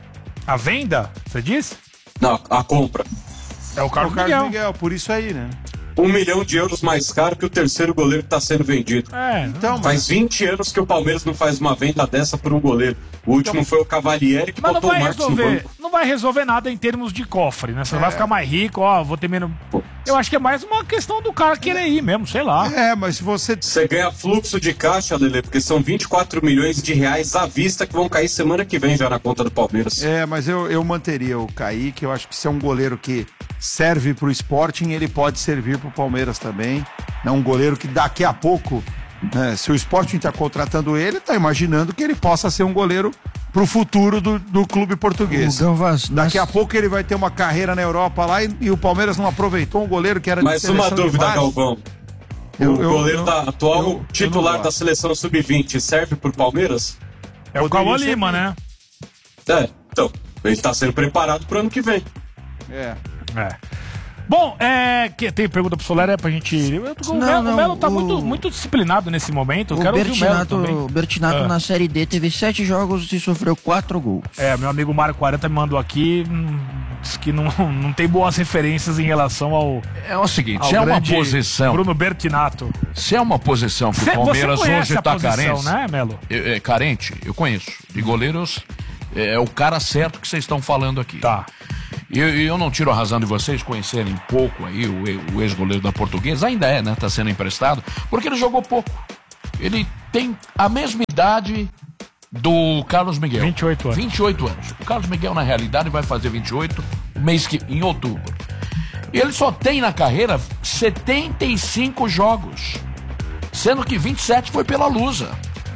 A venda, você disse? Não, a compra. É o Carlos Miguel, por isso aí, né? 1 milhão de euros mais caro que o terceiro goleiro que está sendo vendido. Então, faz 20 anos que o Palmeiras não faz uma venda dessa por um goleiro. O último foi o Cavalieri, que botou o Marcos no banco. Não vai resolver nada em termos de cofre, né? Você vai ficar mais rico, vou ter menos... Eu acho que é mais uma questão do cara querer ir mesmo, sei lá. Mas se você... Você ganha fluxo de caixa, Lelê, porque são 24 milhões de reais à vista que vão cair semana que vem já na conta do Palmeiras. Mas eu manteria o Kaique, eu acho que se é um goleiro que serve pro Sporting, ele pode servir pro Palmeiras também. É um goleiro que daqui a pouco, né, se o Sporting tá contratando ele, tá imaginando que ele possa ser um goleiro pro futuro do clube português. Daqui a pouco ele vai ter uma carreira na Europa lá e o Palmeiras não aproveitou um goleiro que era de seleção. Mas uma dúvida, Galvão. O goleiro atual titular da seleção sub-20 serve pro Palmeiras? É o Cauã Lima, né? Então... Ele tá sendo preparado pro ano que vem. Bom, tem pergunta pro Soler, pra gente... O Melo tá muito disciplinado nesse momento. Eu quero ouvir o Melo também. O Bertinato na Série D teve 7 jogos e sofreu 4 gols. Meu amigo Mário 40 me mandou aqui, diz que não tem boas referências em relação ao... É o seguinte, se é uma posição... Bruno Bertinato. Se é uma posição que o Palmeiras hoje tá carente... né, Melo? Carente, eu conheço. De goleiros, é o cara certo que vocês estão falando aqui. Tá. Eu não tiro a razão de vocês conhecerem pouco aí o ex-goleiro da Portuguesa, ainda né? Tá sendo emprestado, porque ele jogou pouco. Ele tem a mesma idade do Carlos Miguel. 28 anos. 28 anos. O Carlos Miguel, na realidade, vai fazer 28 em outubro. E ele só tem na carreira 75 jogos, sendo que 27 foi pela Lusa.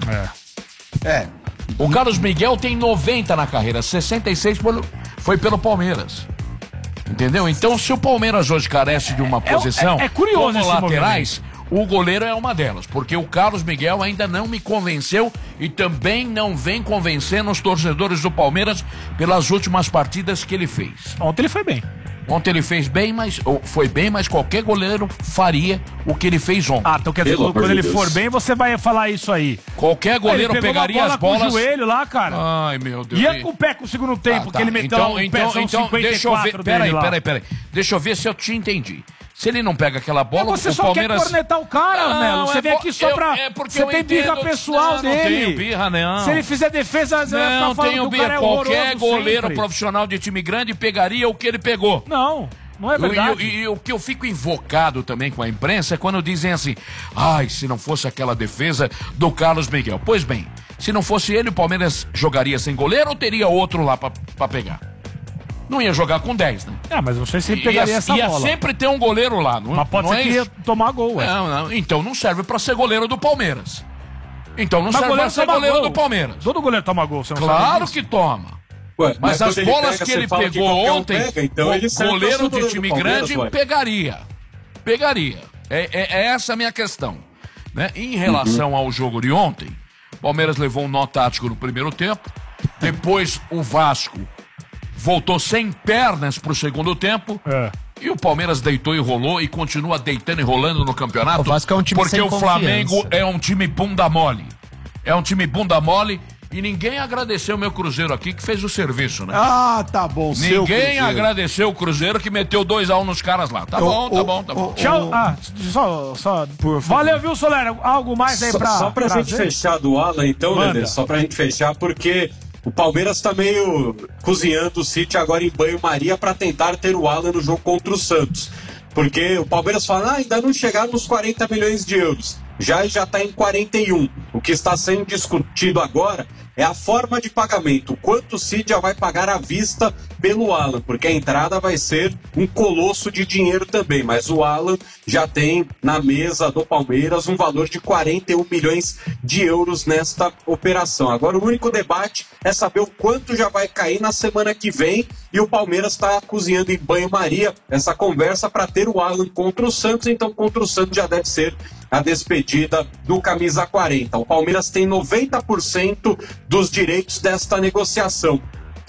O Carlos Miguel tem 90 na carreira, 66 foi pelo Palmeiras. Entendeu? Então, se o Palmeiras hoje carece de uma posição curioso como esse laterais, o goleiro é uma delas. Porque o Carlos Miguel ainda não me convenceu e também não vem convencendo os torcedores do Palmeiras pelas últimas partidas que ele fez. Ontem ele foi bem. Ontem ele fez bem, foi bem, mas qualquer goleiro faria o que ele fez ontem. Então quer dizer, quando ele for bem, você vai falar isso aí. Qualquer goleiro pegaria as bolas... com o joelho lá, cara. Ai, meu Deus. Ia com o pé com o segundo tempo, que ele meteu um pezão 54 deixa eu ver, peraí. Deixa eu ver se eu te entendi. Se ele não pega aquela bola, você só quer cornetar o cara, Melo. Você vem aqui só pra... Você tem birra pessoal dele. Não tenho birra, não. Se ele fizer defesa, você vai ficar falando que o cara é horroroso. Qualquer goleiro profissional de time grande pegaria o que ele pegou. Não é verdade. E o que eu fico invocado também com a imprensa é quando dizem assim, se não fosse aquela defesa do Carlos Miguel. Pois bem, se não fosse ele, o Palmeiras jogaria sem goleiro ou teria outro lá pra pegar? Não ia jogar com 10, né? Mas não sei se ele pegaria essa bola. Ia sempre ter um goleiro lá. Mas pode ser que ia tomar gol, Não, então não serve pra ser goleiro do Palmeiras. Então não serve pra ser goleiro do Palmeiras. Todo goleiro toma gol, você não Claro que toma. Mas as bolas que ele pegou ontem, o goleiro de time grande pegaria. É essa a minha questão. Né? Em relação ao jogo de ontem, o Palmeiras levou um nó tático no primeiro tempo, depois o Vasco voltou sem pernas pro segundo tempo. E o Palmeiras deitou e rolou e continua deitando e rolando no campeonato. O Vasco é um time porque sem o Flamengo é um time bunda mole. E ninguém agradeceu o meu Cruzeiro aqui que fez o serviço, né? Tá bom. Ninguém agradeceu o Cruzeiro que meteu 2-1 nos caras lá. Tá bom. Tchau. Só. Valeu, viu, Soler? Algo mais aí pra... Só pra gente fechar do Alan, então, Leder, só pra gente fechar, porque... O Palmeiras tá meio cozinhando o City agora em banho-maria para tentar ter o Alan no jogo contra o Santos. Porque o Palmeiras fala, ainda não chegaram nos 40 milhões de euros. Já está em 41. O que está sendo discutido agora é a forma de pagamento. Quanto o City já vai pagar à vista pelo Alan, porque a entrada vai ser um colosso de dinheiro também. Mas o Alan já tem na mesa do Palmeiras um valor de 41 milhões de euros nesta operação. Agora o único debate é saber o quanto já vai cair na semana que vem. E o Palmeiras está cozinhando em banho-maria essa conversa para ter o Alan contra o Santos. Então contra o Santos já deve ser a despedida do camisa 40. O Palmeiras tem 90% dos direitos desta negociação.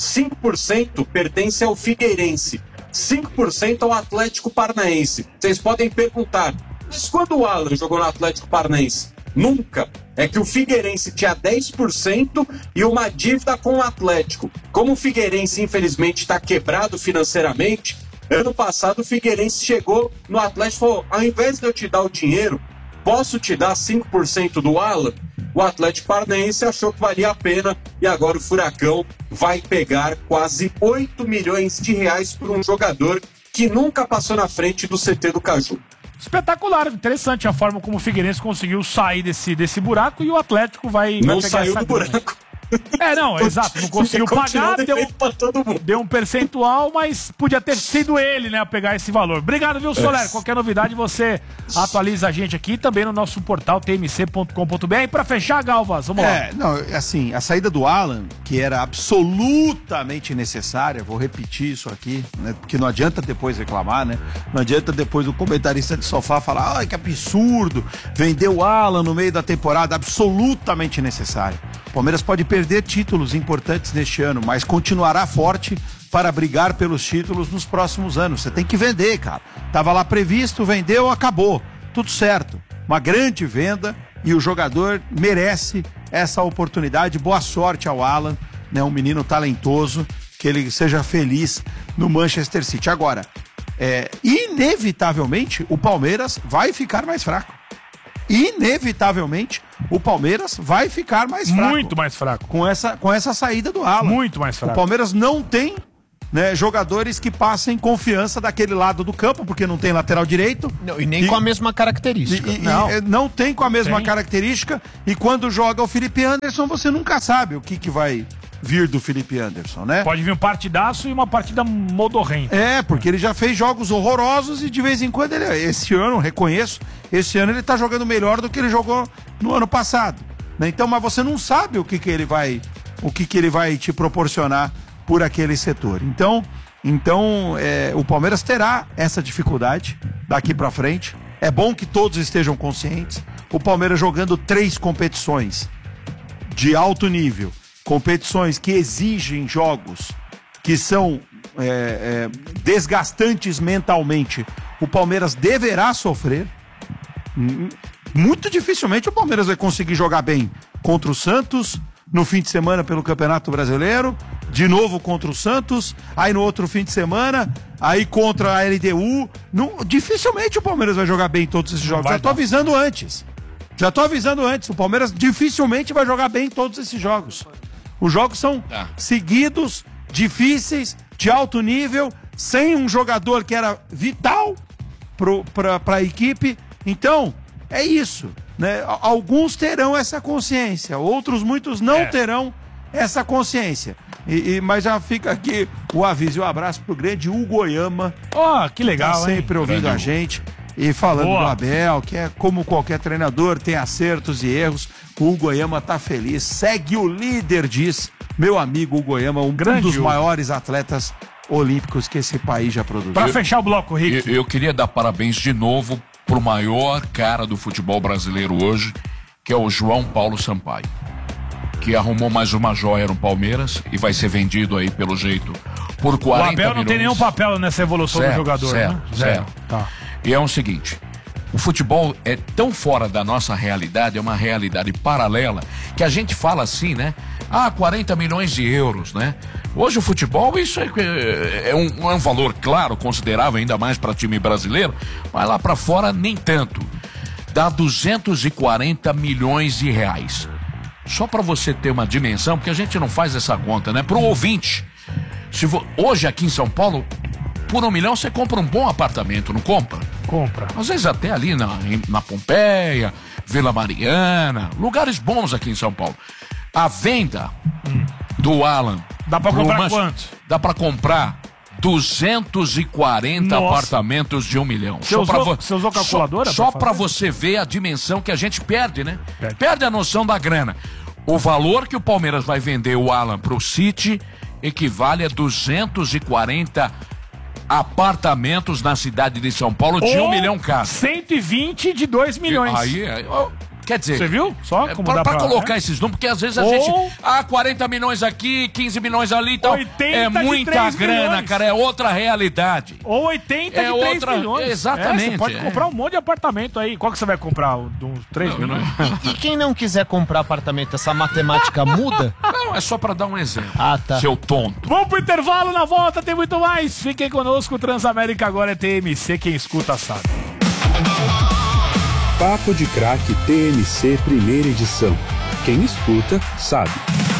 5% pertence ao Figueirense, 5% ao Atlético Paranaense. Vocês podem perguntar, mas quando o Alan jogou no Atlético Paranaense? Nunca. É que o Figueirense tinha 10% e uma dívida com o Atlético. Como o Figueirense, infelizmente, está quebrado financeiramente, ano passado o Figueirense chegou no Atlético e falou, ao invés de eu te dar o dinheiro, posso te dar 5% do Alan? O Atlético Paranaense achou que valia a pena e agora o Furacão vai pegar quase 8 milhões de reais por um jogador que nunca passou na frente do CT do Caju. Espetacular, interessante a forma como o Figueirense conseguiu sair desse buraco e o Atlético vai não pegar saiu essa do buraco. Exato, não conseguiu pagar, deu um percentual, mas podia ter sido ele, né, a pegar esse valor. Obrigado, viu, Soler? Qualquer novidade você atualiza a gente aqui também no nosso portal tmc.com.br. E pra fechar, Galvas, vamos lá. Assim, a saída do Alan, que era absolutamente necessária, vou repetir isso aqui, né, porque não adianta depois reclamar, né, não adianta depois o comentarista de sofá falar, que absurdo, vendeu o Alan no meio da temporada, absolutamente necessário. O Palmeiras pode perder títulos importantes neste ano, mas continuará forte para brigar pelos títulos nos próximos anos. Você tem que vender, cara. Tava lá previsto, vendeu, acabou. Tudo certo. Uma grande venda e o jogador merece essa oportunidade. Boa sorte ao Alan, né? Um menino talentoso, que ele seja feliz no Manchester City. Agora, inevitavelmente, o Palmeiras vai ficar mais fraco. Inevitavelmente, o Palmeiras vai ficar mais fraco. Muito mais fraco. Com essa saída do Alan. Muito mais fraco. O Palmeiras não tem, né, jogadores que passem confiança daquele lado do campo, porque não tem lateral direito. Não, e nem com a mesma característica. Não tem com a mesma característica. E quando joga o Felipe Anderson, você nunca sabe o que vai vir do Felipe Anderson, né? Pode vir um partidaço e uma partida modorrenta. Porque ele já fez jogos horrorosos e de vez em quando esse ano ele tá jogando melhor do que ele jogou no ano passado, né? Então, mas você não sabe o que ele vai te proporcionar por aquele setor. Então, o Palmeiras terá essa dificuldade daqui pra frente. É bom que todos estejam conscientes. O Palmeiras jogando 3 competições de alto nível, competições que exigem jogos que são desgastantes mentalmente, o Palmeiras deverá sofrer. Muito dificilmente o Palmeiras vai conseguir jogar bem contra o Santos no fim de semana pelo Campeonato Brasileiro, de novo contra o Santos, aí no outro fim de semana, aí contra a LDU. Dificilmente o Palmeiras vai jogar bem todos esses jogos. Já tô avisando antes. O Palmeiras dificilmente vai jogar bem todos esses jogos. Os jogos são seguidos, difíceis, de alto nível, sem um jogador que era vital para a equipe. Então, é isso, né? Alguns terão essa consciência, muitos não terão essa consciência. Mas já fica aqui o aviso e o abraço pro grande Hugo Oyama. Que legal, tá sempre ouvindo a gente. E falando do Abel, que é como qualquer treinador, tem acertos e erros. O Hugo Oyama tá feliz, segue o líder, diz meu amigo Hugo Oyama, um dos maiores atletas olímpicos que esse país já produziu. Pra fechar o bloco, Rick. Eu queria dar parabéns de novo pro maior cara do futebol brasileiro hoje, que é o João Paulo Sampaio, que arrumou mais uma joia no Palmeiras e vai ser vendido aí, pelo jeito, por 40 milhões. O Abel não tem nenhum papel nessa evolução do jogador, né? Zero. Tá. E é o seguinte, o futebol é tão fora da nossa realidade, é uma realidade paralela, que a gente fala assim, né? 40 milhões de euros, né? Hoje o futebol, isso é um valor, claro, considerável, ainda mais para time brasileiro, mas lá para fora nem tanto. Dá 240 milhões de reais. Só para você ter uma dimensão, porque a gente não faz essa conta, né? Pro ouvinte, hoje aqui em São Paulo, por 1 milhão você compra um bom apartamento, não compra? Compra. Às vezes até ali na Pompeia, Vila Mariana, lugares bons aqui em São Paulo. A venda do Alan... Dá pra comprar quanto? Dá pra comprar 240 apartamentos de 1 milhão. Você usou calculadora? Só pra você ver a dimensão que a gente perde, né? Perde a noção da grana. O valor que o Palmeiras vai vender o Alan pro City equivale a 240 apartamentos na cidade de São Paulo de 1 milhão cada. 120 de 2 milhões. Quer dizer... Você viu? Só como pra dá pra colocar esses números, porque às vezes a gente... 40 milhões aqui, 15 milhões ali e tal. É muita grana, milhões. Cara, é outra realidade. Ou 80 de 3 milhões. Exatamente. Você pode comprar um monte de apartamento aí. Qual que você vai comprar? Uns 3 milhões? E quem não quiser comprar apartamento, essa matemática muda? Não, é só pra dar um exemplo. Tá. Seu tonto. Vamos pro intervalo, na volta tem muito mais. Fiquem conosco, Transamérica agora é TMC, quem escuta sabe. Papo de Craque TMC primeira edição. Quem escuta sabe.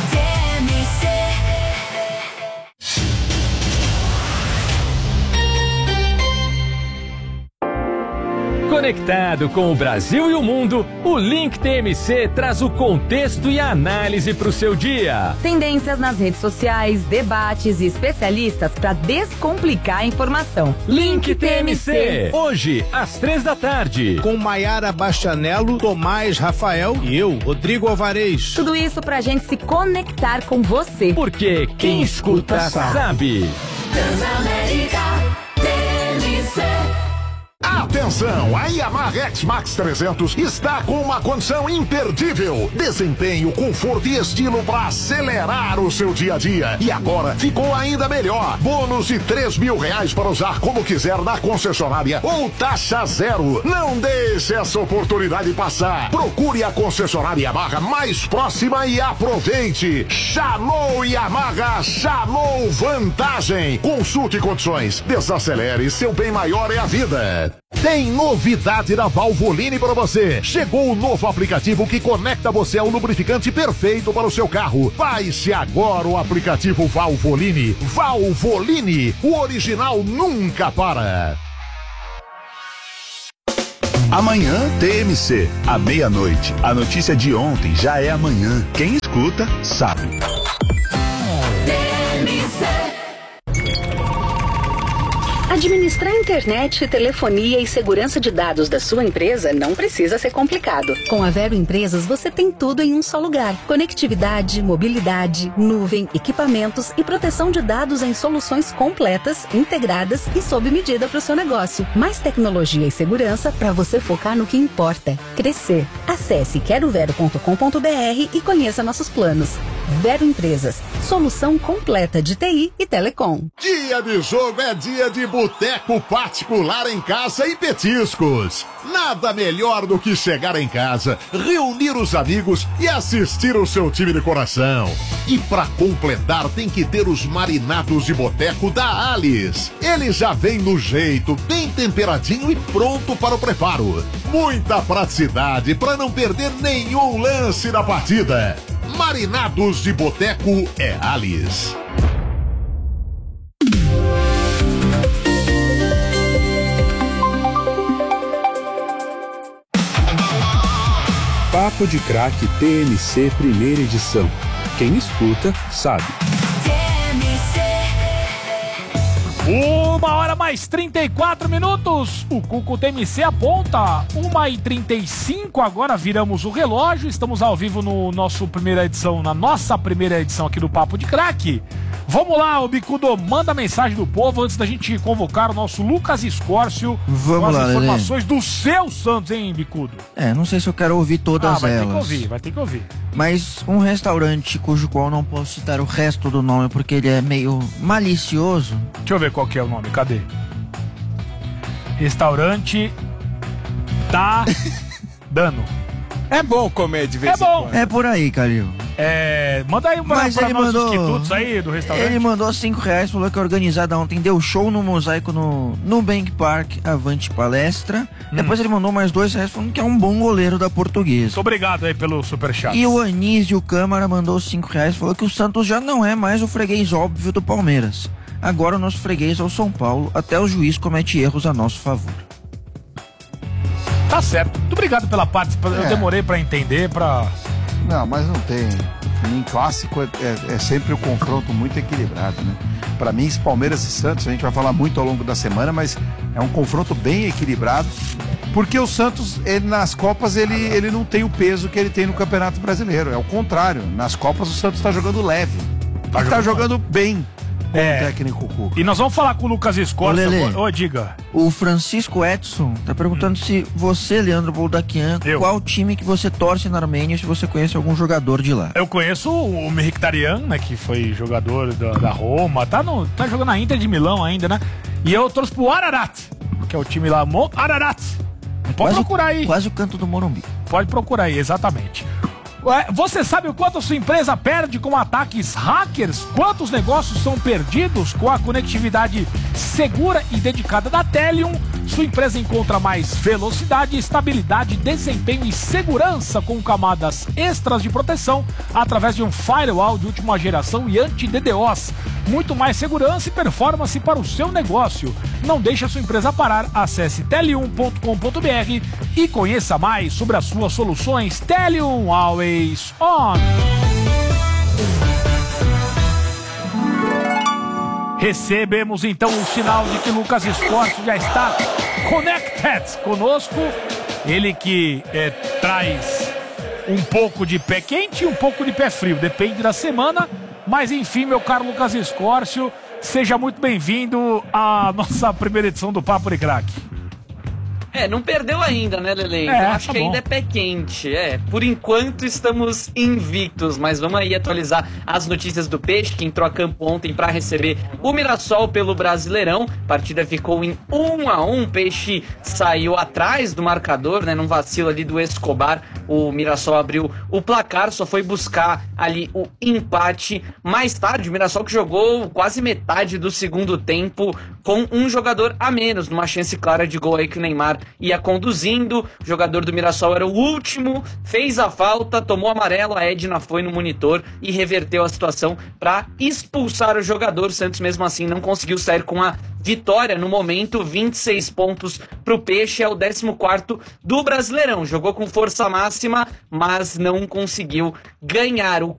Conectado com o Brasil e o mundo, o Link TMC traz o contexto e a análise para o seu dia. Tendências nas redes sociais, debates e especialistas para descomplicar a informação. Link TMC, hoje às 3 da tarde. Com Maiara Bastianello, Tomás Rafael e eu, Rodrigo Alvarez. Tudo isso pra gente se conectar com você. Porque quem escuta sabe. Transamérica TMC. Atenção, a Yamaha X-Max 300 está com uma condição imperdível. Desempenho, conforto e estilo para acelerar o seu dia a dia. E agora ficou ainda melhor. Bônus de R$3.000 para usar como quiser na concessionária ou taxa zero. Não deixe essa oportunidade passar. Procure a concessionária Yamaha mais próxima e aproveite. Chamou Yamaha, chamou vantagem. Consulte condições. Desacelere, seu bem maior é a vida. Tem novidade da Valvoline para você. Chegou o novo aplicativo que conecta você ao lubrificante perfeito para o seu carro. Baixe agora o aplicativo Valvoline. Valvoline, o original nunca para. Amanhã, TMC, à meia-noite. A notícia de ontem já é amanhã. Quem escuta, sabe. Administrar internet, telefonia e segurança de dados da sua empresa não precisa ser complicado. Com a Vero Empresas, você tem tudo em um só lugar. Conectividade, mobilidade, nuvem, equipamentos e proteção de dados em soluções completas, integradas e sob medida para o seu negócio. Mais tecnologia e segurança para você focar no que importa: crescer. Acesse querovero.com.br e conheça nossos planos. Vero Empresas, solução completa de TI e telecom. Dia de jogo é dia de boteco particular em casa e petiscos. Nada melhor do que chegar em casa, reunir os amigos e assistir o seu time de coração. E para completar tem que ter os marinados de boteco da Alice. Ele já vem no jeito, bem temperadinho e pronto para o preparo. Muita praticidade para não perder nenhum lance da partida. Marinados de boteco é Alice. Papo de Craque TMC primeira edição. Quem escuta, sabe. 1h mais 34. O Cuco TMC aponta 1h35. Agora viramos o relógio. Estamos ao vivo no nossa primeira edição aqui do Papo de Craque. Vamos lá, ô Bicudo, manda a mensagem do povo antes da gente convocar o nosso Lucas Escórcio. Vamos com as lá, informações do seu Santos, hein, Bicudo? Não sei se eu quero ouvir todas vai elas. Vai ter que ouvir. Mas um restaurante cujo qual não posso citar o resto do nome porque ele é meio malicioso. Deixa eu ver qual que é o nome, cadê? Restaurante tá dando. É bom comer de vez em quando. É por aí, Calil. Manda aí pra nós os quitutos aí do restaurante. Ele mandou R$5, falou que a organizada ontem deu show no Mosaico no Bank Park Avante Palestra. Depois ele mandou mais R$2 falando que é um bom goleiro da Portuguesa. Muito obrigado aí pelo superchat. E o Anísio Câmara mandou R$5, falou que o Santos já não é mais o freguês óbvio do Palmeiras. Agora o nosso freguês é o São Paulo, até o juiz comete erros a nosso favor. Tá certo. Muito obrigado pela participação. Eu demorei pra entender, Não, mas não tem. Em clássico é sempre um confronto muito equilibrado, né? Pra mim, esse Palmeiras e Santos, a gente vai falar muito ao longo da semana, mas é um confronto bem equilibrado, porque o Santos, nas Copas, ele não tem o peso que ele tem no Campeonato Brasileiro. É o contrário. Nas Copas, o Santos tá jogando leve. Tá jogando bem. O técnico Cuca. E nós vamos falar com o Lucas Escorça. Diga. O Francisco Edson tá perguntando se você, Leandro Boldaquian, qual time que você torce na Armênia, se você conhece algum jogador de lá. Eu conheço o Mkhitaryan, né, que foi jogador da Roma, tá jogando na Inter de Milão ainda, né? E eu torço pro Ararat, que é o time lá, Ararat. Pode procurar aí. Quase o canto do Morumbi. Pode procurar aí, exatamente. Você sabe o quanto a sua empresa perde com ataques hackers? Quantos negócios são perdidos com a conectividade segura e dedicada da Telium? Sua empresa encontra mais velocidade, estabilidade, desempenho e segurança com camadas extras de proteção através de um firewall de última geração e anti-DDoS. Muito mais segurança e performance para o seu negócio. Não deixe a sua empresa parar. Acesse telium.com.br e conheça mais sobre as suas soluções. Telium Always On. Recebemos então o sinal de que Lucas Escorcio já está connected conosco. Ele que traz um pouco de pé quente e um pouco de pé frio, depende da semana. Mas enfim, meu caro Lucas Escorcio, seja muito bem-vindo à nossa primeira edição do Papo de Craque. Não perdeu ainda, né, Lele? Eu acho que ainda é pé quente. Por enquanto estamos invictos, mas vamos aí atualizar as notícias do Peixe, que entrou a campo ontem para receber o Mirassol pelo Brasileirão. A partida ficou em 1-1. O Peixe saiu atrás do marcador, né? Num vacilo ali do Escobar. O Mirassol abriu o placar, só foi buscar ali o empate. Mais tarde, o Mirassol que jogou quase metade do segundo tempo com um jogador a menos, numa chance clara de gol aí que o Neymar ia conduzindo. O jogador do Mirassol era o último, fez a falta, tomou amarelo, a Edna foi no monitor e reverteu a situação para expulsar o jogador. O Santos mesmo assim não conseguiu sair com a vitória. No momento, 26 pontos para o Peixe, é o 14º do Brasileirão. Jogou com força máxima, mas não conseguiu ganhar. O